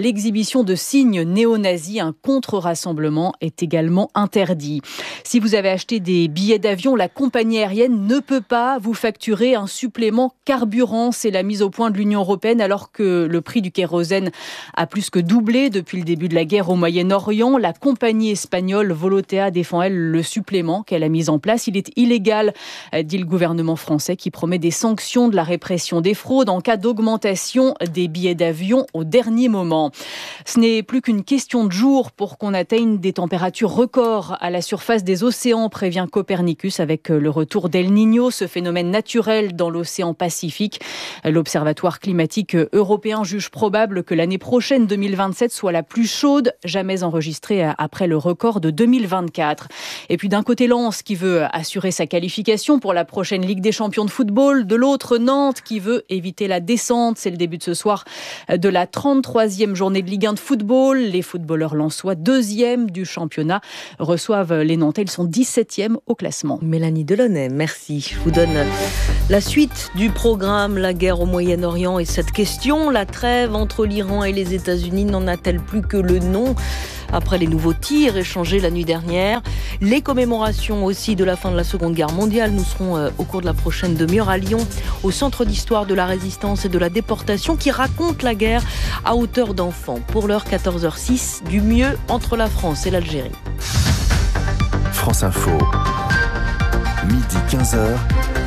l'exhibition de signes néo-nazis. Un contre-rassemblement est également interdit. Si vous avez acheté des billets d'avion, la compagnie aérienne ne peut pas vous facturer un supplément carburant. C'est la mise au point de l'Union européenne alors que le prix du kérosène a plus que doublé depuis le début de la guerre au Moyen-Orient. La compagnie espagnole Volotea défend, elle, le supplément qu'elle a mis en place. Il est illégal, dit le gouvernement français, qui promet des sanctions de la répression des fraudes en cas d'augmentation des billets d'avion au dernier moment. Ce n'est plus qu'une question de jours pour qu'on atteigne des températures records à la surface des océans, prévient Copernicus, avec le retour d'El Niño, ce phénomène naturel dans l'océan Pacifique. L'Observatoire climatique européen juge probable que l'année prochaine, deux mille vingt-sept, soit la plus chaude jamais enregistrée après le record de deux mille vingt-quatre. Et puis d'un côté, Lens qui veut assurer sa qualification pour la prochaine Ligue des champions de football, de l'autre, Nantes qui veut éviter la descente. C'est le début de ce soir de la trente-troisième journée de Ligue un de football. Les footballeurs lensois, deuxième du championnat, reçoivent les Nantais. Ils sont dix-septième au classement. Mélanie Delaunay, merci. Je vous donne la suite du programme, la guerre au Moyen-Orient et cette question, la trêve entre l'Iran et les États-Unis n'en a-t-elle plus que le nom ? Après les nouveaux tirs échangés la nuit dernière, les commémorations aussi de la fin de la Seconde Guerre mondiale. Nous serons euh, au cours de la prochaine demi-heure à Lyon, au Centre d'histoire de la résistance et de la déportation, qui raconte la guerre à hauteur d'enfant. Pour l'heure quatorze heures six, du mieux entre la France et l'Algérie. France Info, midi quinze heures.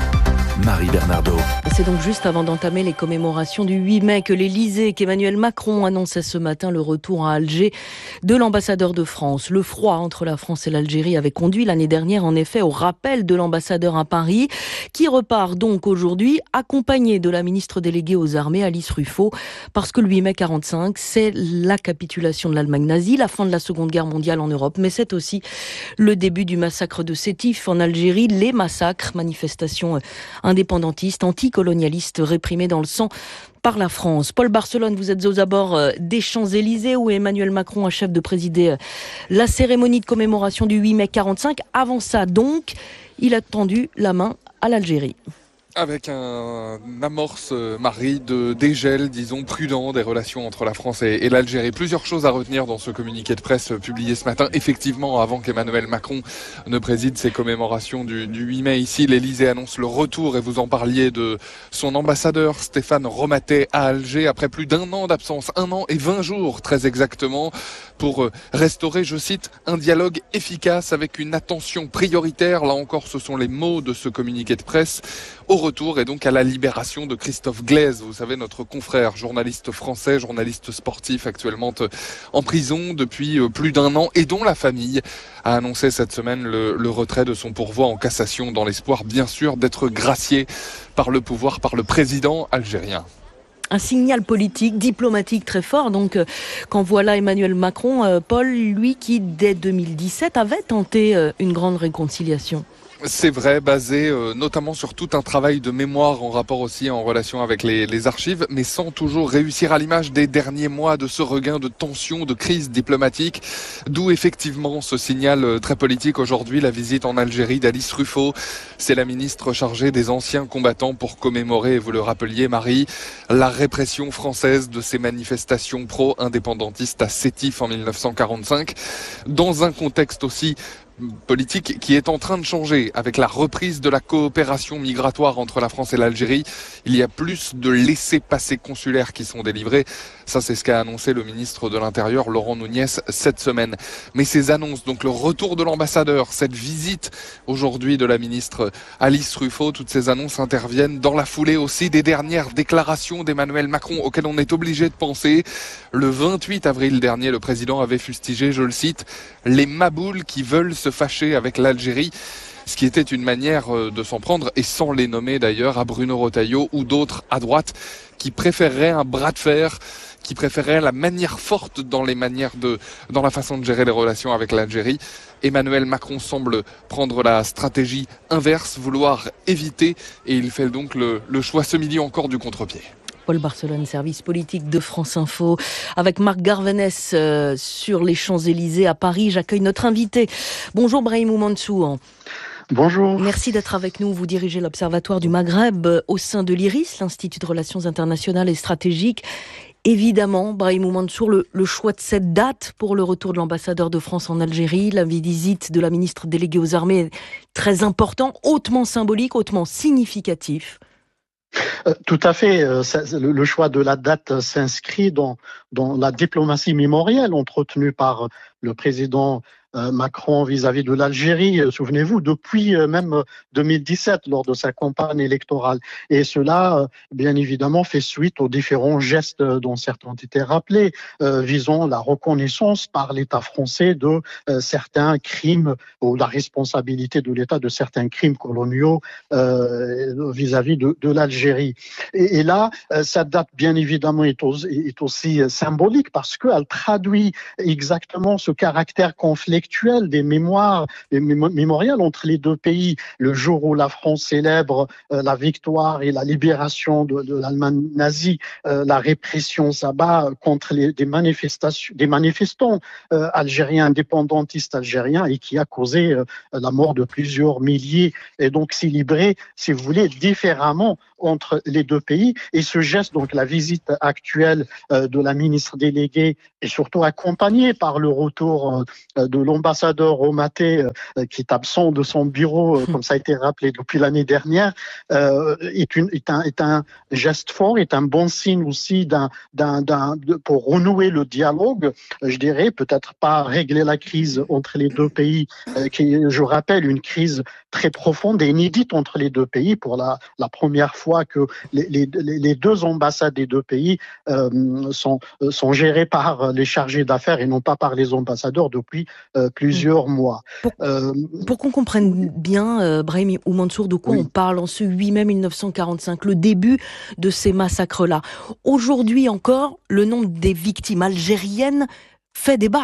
Marie Bernardo. Et c'est donc juste avant d'entamer les commémorations du huit mai que l'Élysée, qu'Emmanuel Macron annonçait ce matin le retour à Alger de l'ambassadeur de France. Le froid entre la France et l'Algérie avait conduit l'année dernière en effet au rappel de l'ambassadeur à Paris, qui repart donc aujourd'hui accompagné de la ministre déléguée aux armées Alice Ruffo, parce que le huit mai quarante-cinq, c'est la capitulation de l'Allemagne nazie, la fin de la Seconde Guerre mondiale en Europe, mais c'est aussi le début du massacre de Sétif en Algérie, les massacres, manifestations indépendantistes, anticolonialistes réprimés dans le sang par la France. Paul Barcelone, vous êtes aux abords des Champs-Élysées où Emmanuel Macron achève de présider la cérémonie de commémoration du huit mai quarante-cinq. Avant ça donc, il a tendu la main à l'Algérie. Avec un amorce, Marie, de dégel, disons, prudent des relations entre la France et, et l'Algérie. Plusieurs choses à retenir dans ce communiqué de presse publié ce matin. Effectivement, avant qu'Emmanuel Macron ne préside ces commémorations du, du huit mai, ici, l'Élysée annonce le retour, et vous en parliez, de son ambassadeur Stéphane Romatet à Alger, après plus d'un an d'absence, un an et vingt jours très exactement, pour restaurer, je cite, un dialogue efficace avec une attention prioritaire. Là encore, ce sont les mots de ce communiqué de presse. Au retour et donc à la libération de Christophe Glaise, vous savez, notre confrère, journaliste français, journaliste sportif actuellement en prison depuis plus d'un an, et dont la famille a annoncé cette semaine le, le retrait de son pourvoi en cassation, dans l'espoir bien sûr d'être gracié par le pouvoir, par le président algérien. Un signal politique, diplomatique très fort. Donc, euh, quand voilà Emmanuel Macron, euh, Paul, lui qui, dès deux mille dix-sept, avait tenté euh, une grande réconciliation. C'est vrai, basé euh, notamment sur tout un travail de mémoire en rapport aussi en relation avec les, les archives, mais sans toujours réussir, à l'image des derniers mois, de ce regain de tension, de crise diplomatique. D'où effectivement ce signal euh, très politique aujourd'hui, la visite en Algérie d'Alice Ruffo. C'est la ministre chargée des anciens combattants pour commémorer, vous le rappeliez Marie, la répression française de ces manifestations pro-indépendantistes à Sétif en mille neuf cent quarante-cinq, dans un contexte aussi politique qui est en train de changer avec la reprise de la coopération migratoire entre la France et l'Algérie. Il y a plus de laissez-passer consulaires qui sont délivrés. Ça, c'est ce qu'a annoncé le ministre de l'Intérieur, Laurent Nunez, cette semaine. Mais ces annonces, donc le retour de l'ambassadeur, cette visite aujourd'hui de la ministre Alice Ruffo, toutes ces annonces interviennent dans la foulée aussi des dernières déclarations d'Emmanuel Macron auxquelles on est obligé de penser. Le vingt-huit avril dernier, le président avait fustigé, je le cite, « les maboules qui veulent se fâcher avec l'Algérie », ce qui était une manière de s'en prendre, et sans les nommer d'ailleurs, à Bruno Retailleau ou d'autres à droite qui préféreraient un bras de fer, qui préféreraient la manière forte dans les manières de, dans la façon de gérer les relations avec l'Algérie. Emmanuel Macron semble prendre la stratégie inverse, vouloir éviter, et il fait donc le, le choix ce midi encore du contre-pied. Paul Barcelone, service politique de France Info, avec Marc Garvenès euh, sur les Champs-Élysées à Paris. J'accueille notre invité. Bonjour Brahimou Mansour. Bonjour. Merci d'être avec nous. Vous dirigez l'Observatoire du Maghreb au sein de l'I R I S, l'Institut de Relations Internationales et Stratégiques. Évidemment, Brahim Mansour, le, le choix de cette date pour le retour de l'ambassadeur de France en Algérie, la visite de la ministre déléguée aux armées est très important, hautement symbolique, hautement significatif. Euh, tout à fait. Euh, ça, le, le choix de la date euh, s'inscrit dans, dans la diplomatie mémorielle entretenue par le président euh, Macron vis-à-vis de l'Algérie. Euh, souvenez-vous, depuis euh, même deux mille dix-sept, lors de sa campagne électorale. Et cela, euh, bien évidemment, fait suite aux différents gestes dont certains ont été rappelés, euh, visant la reconnaissance par l'État français de euh, certains crimes ou la responsabilité de l'État de certains crimes coloniaux euh, vis-à-vis de, de l'Algérie. Et, et là, euh, cette date, bien évidemment, est, au, est aussi symbolique parce qu'elle traduit exactement ce caractère conflictuel des mémoires, des mémorials entre les deux pays. Le jour où la France célèbre euh, la victoire et la libération de, de l'Allemagne nazie, euh, la répression s'abat contre les, des manifestations, des manifestants euh, algériens, indépendantistes algériens, et qui a causé euh, la mort de plusieurs milliers, et donc célébré, si vous voulez, différemment entre les deux pays. Et ce geste, donc la visite actuelle euh, de la ministre déléguée, est surtout accompagnée par le retour euh, de l'ambassadeur Omaté, euh, qui est absent de son bureau, euh, comme ça a été rappelé depuis l'année dernière, euh, est, une, est, un, est un geste fort, est un bon signe aussi d'un, d'un, d'un, de, pour renouer le dialogue, je dirais, peut-être pas régler la crise entre les deux pays, euh, qui est, je rappelle, une crise très profonde et inédite entre les deux pays pour la, la première fois que les, les, les deux ambassades des deux pays euh, sont, sont gérées par les chargés d'affaires et non pas par les ambassadeurs depuis euh, plusieurs mois. Pour, euh, pour qu'on comprenne bien, euh, Brahim Mansour, de quoi oui. on parle en ce huit mai mille neuf cent quarante-cinq, le début de ces massacres-là. Aujourd'hui encore, le nombre des victimes algériennes fait débat.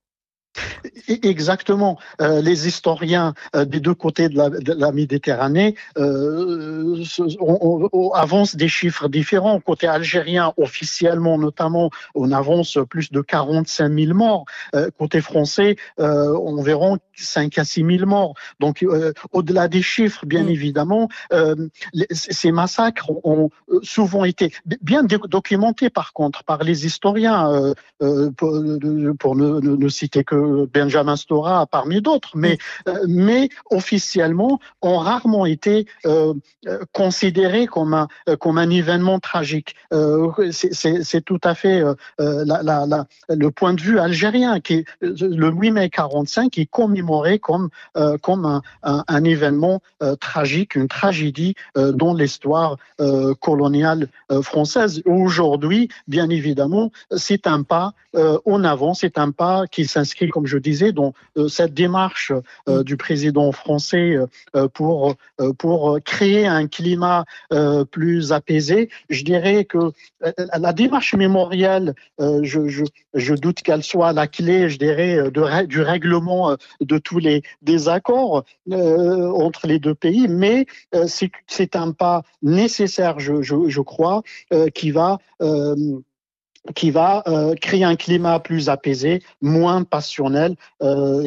Exactement. Euh, les historiens euh, des deux côtés de la, de la Méditerranée euh, on, on avance des chiffres différents. Côté algérien, officiellement notamment, on avance plus de quarante-cinq mille morts. Euh, côté français, euh, environ cinq à six mille morts. Donc, euh, au-delà des chiffres, bien mmh. évidemment, euh, les, ces massacres ont souvent été bien documentés, par contre, par les historiens, euh, euh, pour, pour ne, ne, ne citer que Benjamin Stora parmi d'autres, mais, euh, mais officiellement ont rarement été euh, considérés comme un, comme un événement tragique. Euh, c'est, c'est, c'est tout à fait euh, la, la, la, le point de vue algérien, qui est, le huit mai quarante-cinq est commémoré comme, euh, comme un, un, un événement euh, tragique, une tragédie euh, dans l'histoire euh, coloniale euh, française. Aujourd'hui, bien évidemment, c'est un pas euh, en avant, c'est un pas qui s'inscrit, comme je disais, dans euh, cette démarche euh, du président français euh, pour, euh, pour créer un climat euh, plus apaisé. Je dirais que euh, la démarche mémoriale, euh, je, je, je doute qu'elle soit la clé, je dirais, de, du règlement euh, de tous les désaccords euh, entre les deux pays, mais euh, c'est, c'est un pas nécessaire, je, je, je crois, euh, qui va... Euh, qui va euh, créer un climat plus apaisé, moins passionnel euh,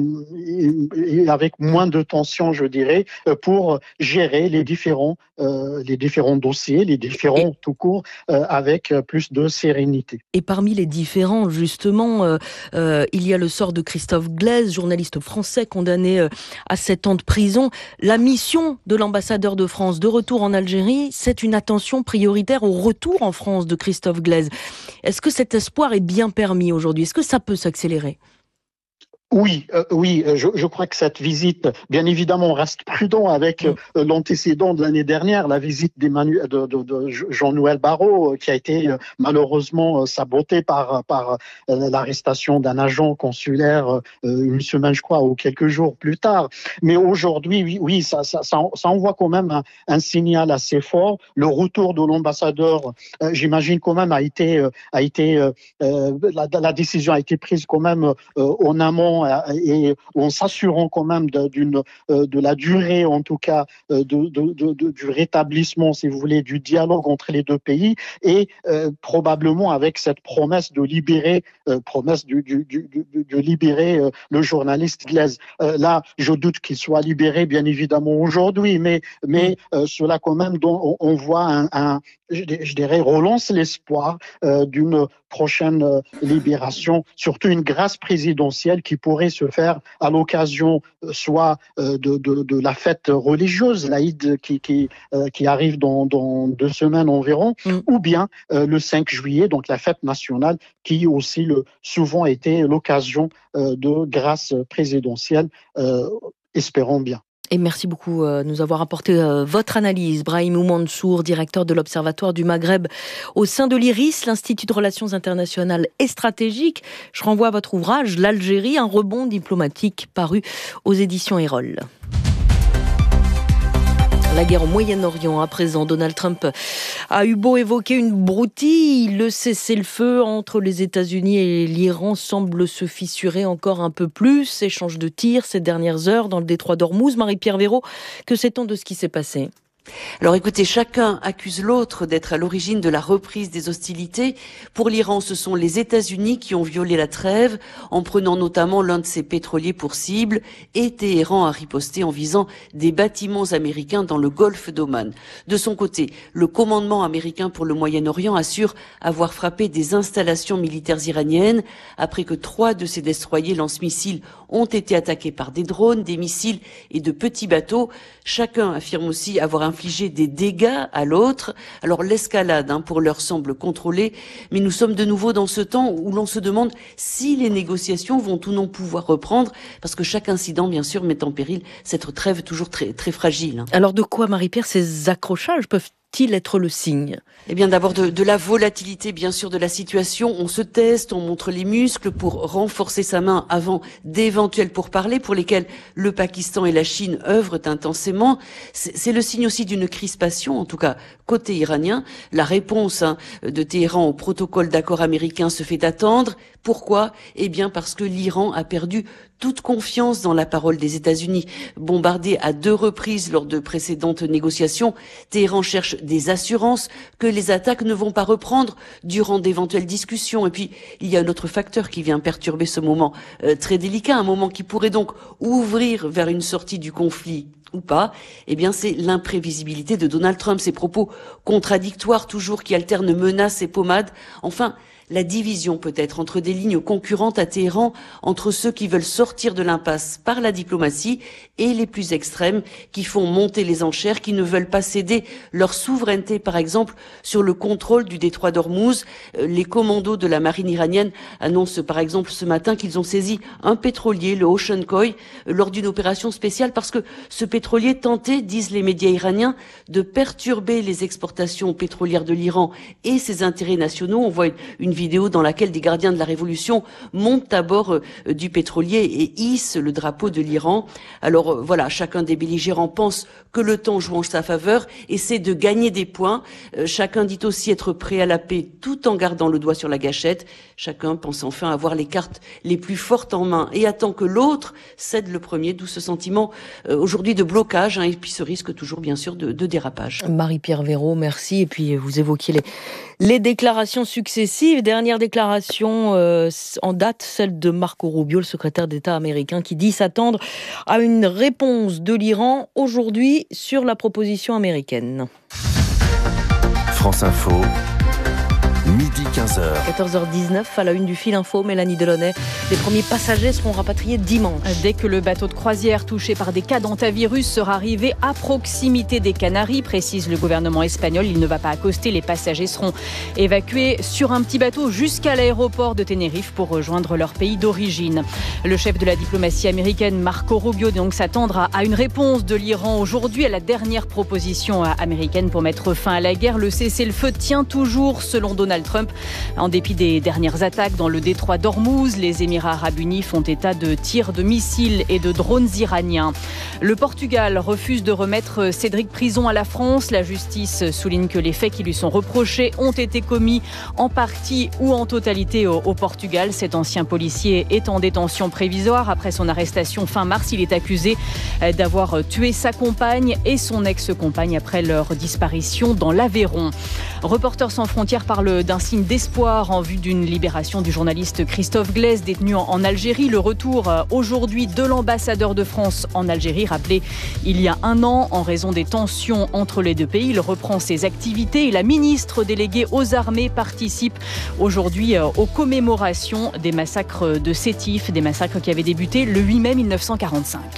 et, et avec moins de tension, je dirais, pour gérer les différents, euh, les différents dossiers, les différents et, tout court, euh, avec plus de sérénité. Et parmi les différents, justement, euh, euh, il y a le sort de Christophe Glaise, journaliste français condamné euh, à sept ans de prison. La mission de l'ambassadeur de France de retour en Algérie, c'est une attention prioritaire au retour en France de Christophe Glaise. Est-ce que cet espoir est bien permis aujourd'hui ? Est-ce que ça peut s'accélérer ? Oui, euh, oui, je, je crois que cette visite, bien évidemment, on reste prudent avec euh, l'antécédent de l'année dernière, la visite d'Emmanuel, de, de, de Jean-Noël Barrot, euh, qui a été euh, malheureusement euh, sabotée par, par euh, l'arrestation d'un agent consulaire euh, une semaine, je crois, ou quelques jours plus tard. Mais aujourd'hui, oui, oui ça, ça, ça, ça envoie quand même un, un signal assez fort. Le retour de l'ambassadeur, euh, j'imagine quand même, a été, euh, a été, euh, la, la décision a été prise quand même euh, en amont et en s'assurant quand même de, d'une, de la durée, en tout cas, de, de, de, de, du rétablissement, si vous voulez, du dialogue entre les deux pays, et euh, probablement avec cette promesse de libérer, euh, promesse du, du, du, de, de libérer euh, le journaliste Glaise. Euh, là, je doute qu'il soit libéré, bien évidemment, aujourd'hui, mais, mais euh, cela quand même, on, on voit un, un je dirais, relance l'espoir euh, d'une prochaine euh, libération, surtout une grâce présidentielle qui pourrait se faire à l'occasion euh, soit euh, de, de, de la fête religieuse, l'Aïd qui, qui, euh, qui arrive dans, dans deux semaines environ, mm. ou bien euh, le cinq juillet, donc la fête nationale, qui aussi le, souvent été l'occasion euh, de grâce présidentielle, euh, espérons bien. Et merci beaucoup de nous avoir apporté votre analyse. Brahim Mansour, directeur de l'Observatoire du Maghreb au sein de l'I R I S, l'Institut de Relations Internationales et Stratégiques. Je renvoie à votre ouvrage, L'Algérie, un rebond diplomatique, paru aux éditions Erol. La guerre au Moyen-Orient, à présent, Donald Trump a eu beau évoquer une broutille, le cessez-le-feu entre les États-Unis et l'Iran semble se fissurer encore un peu plus. Échange de tirs ces dernières heures dans le détroit d'Ormuz. Marie-Pierre Véraud, que sait-on de ce qui s'est passé ? Alors écoutez, chacun accuse l'autre d'être à l'origine de la reprise des hostilités. Pour l'Iran, ce sont les États-Unis qui ont violé la trêve en prenant notamment l'un de ses pétroliers pour cible, et Téhéran a riposté en visant des bâtiments américains dans le golfe d'Oman. De son côté, le commandement américain pour le Moyen-Orient assure avoir frappé des installations militaires iraniennes après que trois de ses destroyers lance-missiles ont été attaqués par des drones, des missiles et de petits bateaux. Chacun affirme aussi avoir infligé des dégâts à l'autre. Alors l'escalade, hein, pour l'heure, semble contrôlée, mais nous sommes de nouveau dans ce temps où l'on se demande si les négociations vont ou non pouvoir reprendre, parce que chaque incident, bien sûr, met en péril cette trêve toujours très, très fragile. Alors de quoi, Marie-Pierre, ces accrochages peuvent-ils être le signe ? Eh bien, d'abord de, de la volatilité, bien sûr, de la situation. On se teste, on montre les muscles pour renforcer sa main avant d'éventuels pourparlers pour lesquels le Pakistan et la Chine œuvrent intensément. C'est, c'est le signe aussi d'une crispation, en tout cas côté iranien. La réponse hein, de Téhéran au protocole d'accord américain se fait attendre. Pourquoi ? Eh bien, parce que l'Iran a perdu toute confiance dans la parole des États-Unis. Bombardé à deux reprises lors de précédentes négociations, Téhéran cherche des assurances que les attaques ne vont pas reprendre durant d'éventuelles discussions. Et puis, il y a un autre facteur qui vient perturber ce moment euh, très délicat, un moment qui pourrait donc ouvrir vers une sortie du conflit ou pas. Eh bien, c'est l'imprévisibilité de Donald Trump, ses propos contradictoires toujours qui alternent menaces et pommades. Enfin, la division peut-être entre des lignes concurrentes à Téhéran, entre ceux qui veulent sortir de l'impasse par la diplomatie et les plus extrêmes qui font monter les enchères, qui ne veulent pas céder leur souveraineté, par exemple, sur le contrôle du détroit d'Ormuz. Les commandos de la marine iranienne annoncent par exemple ce matin qu'ils ont saisi un pétrolier, le Ocean Koi, lors d'une opération spéciale parce que ce pétrolier tentait, disent les médias iraniens, de perturber les exportations pétrolières de l'Iran et ses intérêts nationaux. On voit une, une vidéo dans laquelle des gardiens de la Révolution montent à bord euh, du pétrolier et hissent le drapeau de l'Iran. Alors euh, voilà, chacun des belligérants pense que le temps joue en sa faveur, essaie de gagner des points. Euh, chacun dit aussi être prêt à la paix tout en gardant le doigt sur la gâchette. Chacun pense enfin avoir les cartes les plus fortes en main et attend que l'autre cède le premier, d'où ce sentiment euh, aujourd'hui de blocage hein, et puis ce risque toujours bien sûr de, de dérapage. Marie-Pierre Véraud, merci. Et puis vous évoquiez les, les déclarations successives. Dernière déclaration euh, en date, celle de Marco Rubio, le secrétaire d'État américain, qui dit s'attendre à une réponse de l'Iran aujourd'hui sur la proposition américaine. France Info. Midi quinze heures. quatorze heures dix-neuf, à la une du fil info, Mélanie Delaunay. Les premiers passagers seront rapatriés dimanche. Dès que le bateau de croisière touché par des cas d'hantavirus sera arrivé à proximité des Canaries, précise le gouvernement espagnol, il ne va pas accoster. Les passagers seront évacués sur un petit bateau jusqu'à l'aéroport de Tenerife pour rejoindre leur pays d'origine. Le chef de la diplomatie américaine, Marco Rubio, donc s'attendre à une réponse de l'Iran aujourd'hui à la dernière proposition américaine pour mettre fin à la guerre. Le cessez-le-feu tient toujours, selon Donald Trump, En dépit des dernières attaques dans le détroit d'Ormuz, les Émirats arabes unis font état de tirs de missiles et de drones iraniens. Le Portugal refuse de remettre Cédric Prison à la France. La justice souligne que les faits qui lui sont reprochés ont été commis en partie ou en totalité au, au Portugal. Cet ancien policier est en détention prévisoire. Après son arrestation fin mars, il est accusé d'avoir tué sa compagne et son ex-compagne après leur disparition dans l'Aveyron. Reporters sans frontières parle d'un signe d'espoir en vue d'une libération du journaliste Christophe Glaise, détenu en Algérie. Le retour aujourd'hui de l'ambassadeur de France en Algérie, rappelé il y a un an en raison des tensions entre les deux pays. Il reprend ses activités et la ministre déléguée aux armées participe aujourd'hui aux commémorations des massacres de Sétif, des massacres qui avaient débuté le huit mai mille neuf cent quarante-cinq.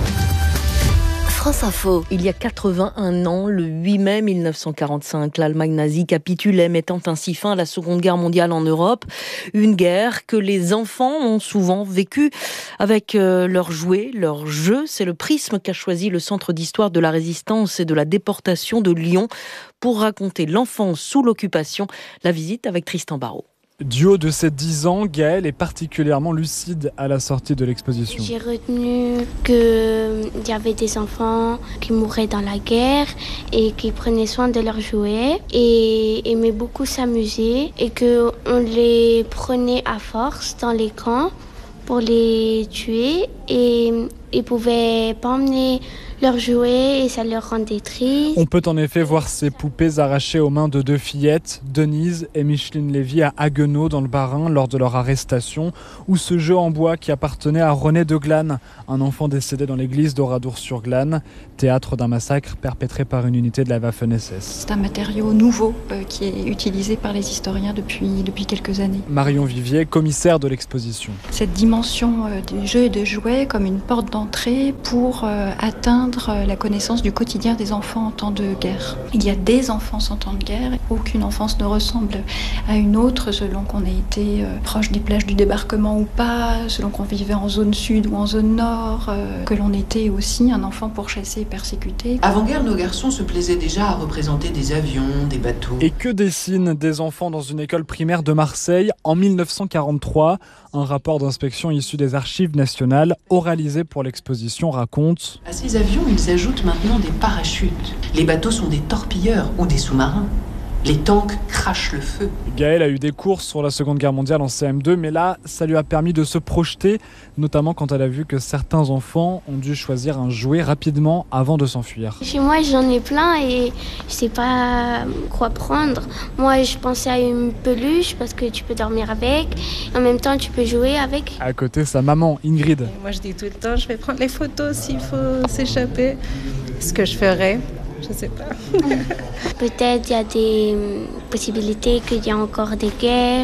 France Info. Il y a quatre-vingt-un ans, le huit mai mille neuf cent quarante-cinq, l'Allemagne nazie capitulait, mettant ainsi fin à la Seconde Guerre mondiale en Europe. Une guerre que les enfants ont souvent vécue avec euh, leurs jouets, leurs jeux. C'est le prisme qu'a choisi le Centre d'histoire de la résistance et de la déportation de Lyon pour raconter l'enfance sous l'occupation. La visite avec Tristan Barraud. Du haut de ses dix ans, Gaëlle est particulièrement lucide à la sortie de l'exposition. J'ai retenu qu'il y avait des enfants qui mouraient dans la guerre et qui prenaient soin de leurs jouets et aimaient beaucoup s'amuser et qu'on les prenait à force dans les camps pour les tuer et ils ne pouvaient pas emmener leurs jouets et ça leur rendait triste. On peut en effet voir ces poupées arrachées aux mains de deux fillettes, Denise et Micheline Lévy à Haguenau dans le Bas-Rhin lors de leur arrestation, ou ce jeu en bois qui appartenait à René de Glane, un enfant décédé dans l'église d'Oradour-sur-Glane, théâtre d'un massacre perpétré par une unité de la Waffen-S S. C'est un matériau nouveau euh, qui est utilisé par les historiens depuis, depuis quelques années. Marion Vivier, commissaire de l'exposition. Cette dimension euh, du jeu et de jouets comme une porte d'entrée pour euh, atteindre la connaissance du quotidien des enfants en temps de guerre. Il y a des enfances en temps de guerre. Aucune enfance ne ressemble à une autre selon qu'on ait été proche des plages du débarquement ou pas, selon qu'on vivait en zone sud ou en zone nord, que l'on était aussi un enfant pourchassé et persécuté. Avant-guerre, nos garçons se plaisaient déjà à représenter des avions, des bateaux. Et que dessinent des enfants dans une école primaire de Marseille en mille neuf cent quarante-trois ? Un rapport d'inspection issu des archives nationales, oralisé pour l'exposition, raconte... À ces avions, ils ajoutent maintenant des parachutes. Les bateaux sont des torpilleurs ou des sous-marins. Les tanks crachent le feu. Gaëlle a eu des cours sur la Seconde Guerre mondiale en C M deux, mais là, ça lui a permis de se projeter, notamment quand elle a vu que certains enfants ont dû choisir un jouet rapidement avant de s'enfuir. Chez moi, j'en ai plein et je sais pas quoi prendre. Moi, je pensais à une peluche parce que tu peux dormir avec. En même temps, tu peux jouer avec. À côté, sa maman, Ingrid. Et moi, je dis tout le temps, je vais prendre les photos s'il faut s'échapper. Ce que je ferais. Je sais pas. Peut-être il y a des possibilités qu'il y a encore des guerres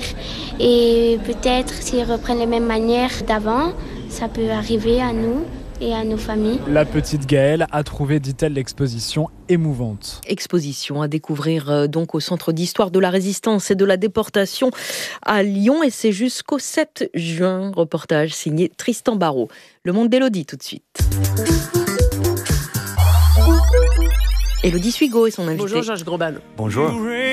et peut-être s'ils reprennent les mêmes manières d'avant, ça peut arriver à nous et à nos familles. La petite Gaëlle a trouvé, dit-elle, l'exposition émouvante. Exposition à découvrir euh, donc au Centre d'histoire de la résistance et de la déportation à Lyon et c'est jusqu'au sept juin. Reportage signé Tristan Barraud. Le Monde d'Élodie tout de suite. Élodie Suigo et son invité. Bonjour Georges Groban. Bonjour.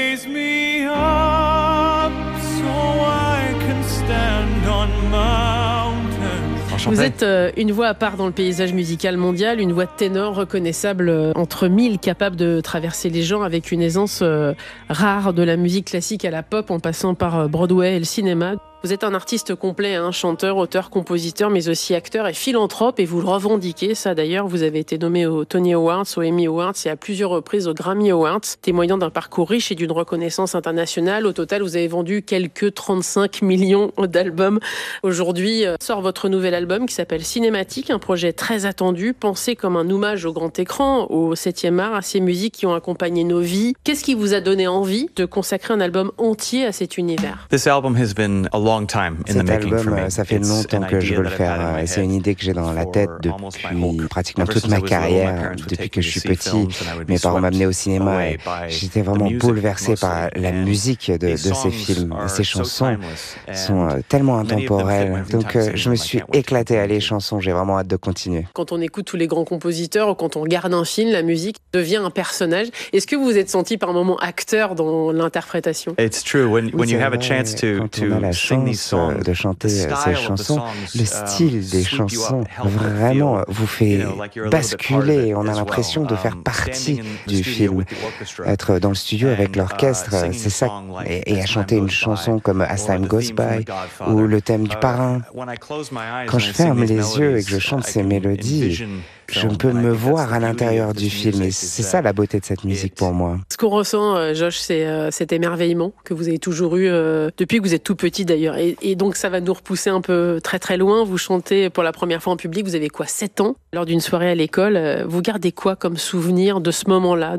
Vous êtes euh, une voix à part dans le paysage musical mondial, une voix de ténor reconnaissable euh, entre mille, capable de traverser les genres avec une aisance euh, rare de la musique classique à la pop en passant par euh, Broadway et le cinéma. Vous êtes un artiste complet, hein, chanteur, auteur, compositeur, mais aussi acteur et philanthrope, et vous le revendiquez, ça d'ailleurs. Vous avez été nommé aux Tony Awards, aux Emmy Awards et à plusieurs reprises aux Grammy Awards, témoignant d'un parcours riche et d'une reconnaissance internationale. Au total, vous avez vendu quelques trente-cinq millions d'albums. Aujourd'hui, euh, sort votre nouvel album qui s'appelle Cinématique, un projet très attendu, pensé comme un hommage au grand écran, au septième art, à ces musiques qui ont accompagné nos vies. Qu'est-ce qui vous a donné envie de consacrer un album entier à cet univers ? This album has been a long Cet album, ça fait longtemps que je veux le faire. C'est une idée que j'ai dans la tête depuis pratiquement toute ma carrière, depuis que je suis petit. Mes parents m'amenaient au cinéma et j'étais vraiment bouleversé par la musique de, de ces films. Ces chansons sont tellement intemporelles. Donc je me suis éclaté à les chansons. J'ai vraiment hâte de continuer. Quand on écoute tous les grands compositeurs ou quand on regarde un film, la musique devient un personnage. Est-ce que vous vous êtes senti par moments acteur dans l'interprétation? It's true. When, when you have a chance to, to on a la chance de chanter ces chansons, le style des chansons vraiment vous fait basculer. On a l'impression de faire partie du film. Être dans le studio avec l'orchestre, c'est ça. Et, et à chanter une chanson comme As Time Goes By ou le thème du Parrain. Quand je ferme les yeux et que je chante ces mélodies, je peux me voir à l'intérieur du film. Et c'est ça la beauté de cette musique pour moi. Ce qu'on ressent, Josh, c'est euh, cet émerveillement que vous avez toujours eu euh, depuis que vous êtes tout petit d'ailleurs. Et, et donc ça va nous repousser un peu très très loin. Vous chantez pour la première fois en public, vous avez quoi, sept ans? Lors d'une soirée à l'école, euh, vous gardez quoi comme souvenir de ce moment-là?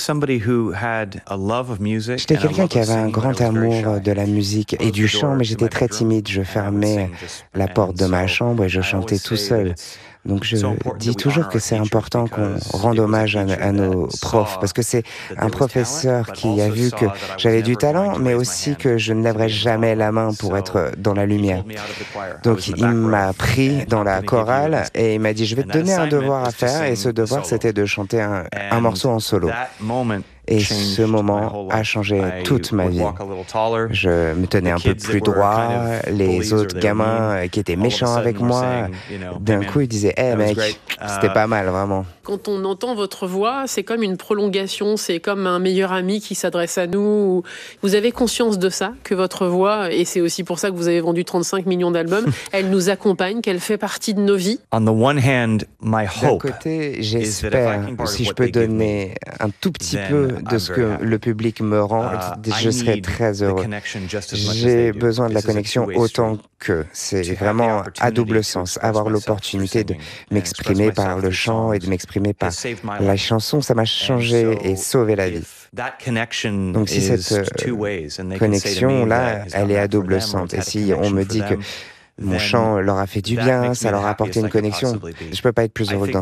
J'étais quelqu'un qui avait un grand amour de la musique et du chant, mais j'étais très timide. Je fermais la porte de ma chambre et je chantais tout seul. Donc je dis toujours que c'est important qu'on rende hommage à, à nos profs, parce que c'est un professeur qui a vu que j'avais du talent, mais aussi que je ne lèverais jamais la main pour être dans la lumière. Donc il m'a pris dans la chorale et il m'a dit « Je vais te donner un devoir à faire » et ce devoir c'était de chanter un, un morceau en solo. Et ce moment a changé toute ma vie. Je me tenais un peu plus droit. Les autres gamins qui étaient méchants avec moi, d'un coup, ils disaient « Hey mec, c'était pas mal, vraiment. » Quand on entend votre voix, c'est comme une prolongation, c'est comme un meilleur ami qui s'adresse à nous. Vous avez conscience de ça, que votre voix, et c'est aussi pour ça que vous avez vendu trente-cinq millions d'albums, elle nous accompagne, qu'elle fait partie de nos vies. D'un côté, j'espère, si je peux donner un tout petit peu de ce que le public me rend, je serai très heureux. J'ai besoin de la connexion autant que c'est vraiment à double sens. Avoir l'opportunité de m'exprimer par le chant et de m'exprimer par la chanson, ça m'a changé et sauvé la vie. Donc si cette connexion-là, elle est à double sens, et si on me dit que mon chant leur a fait du bien, ça leur a apporté une connexion, je ne peux pas être plus heureux que dans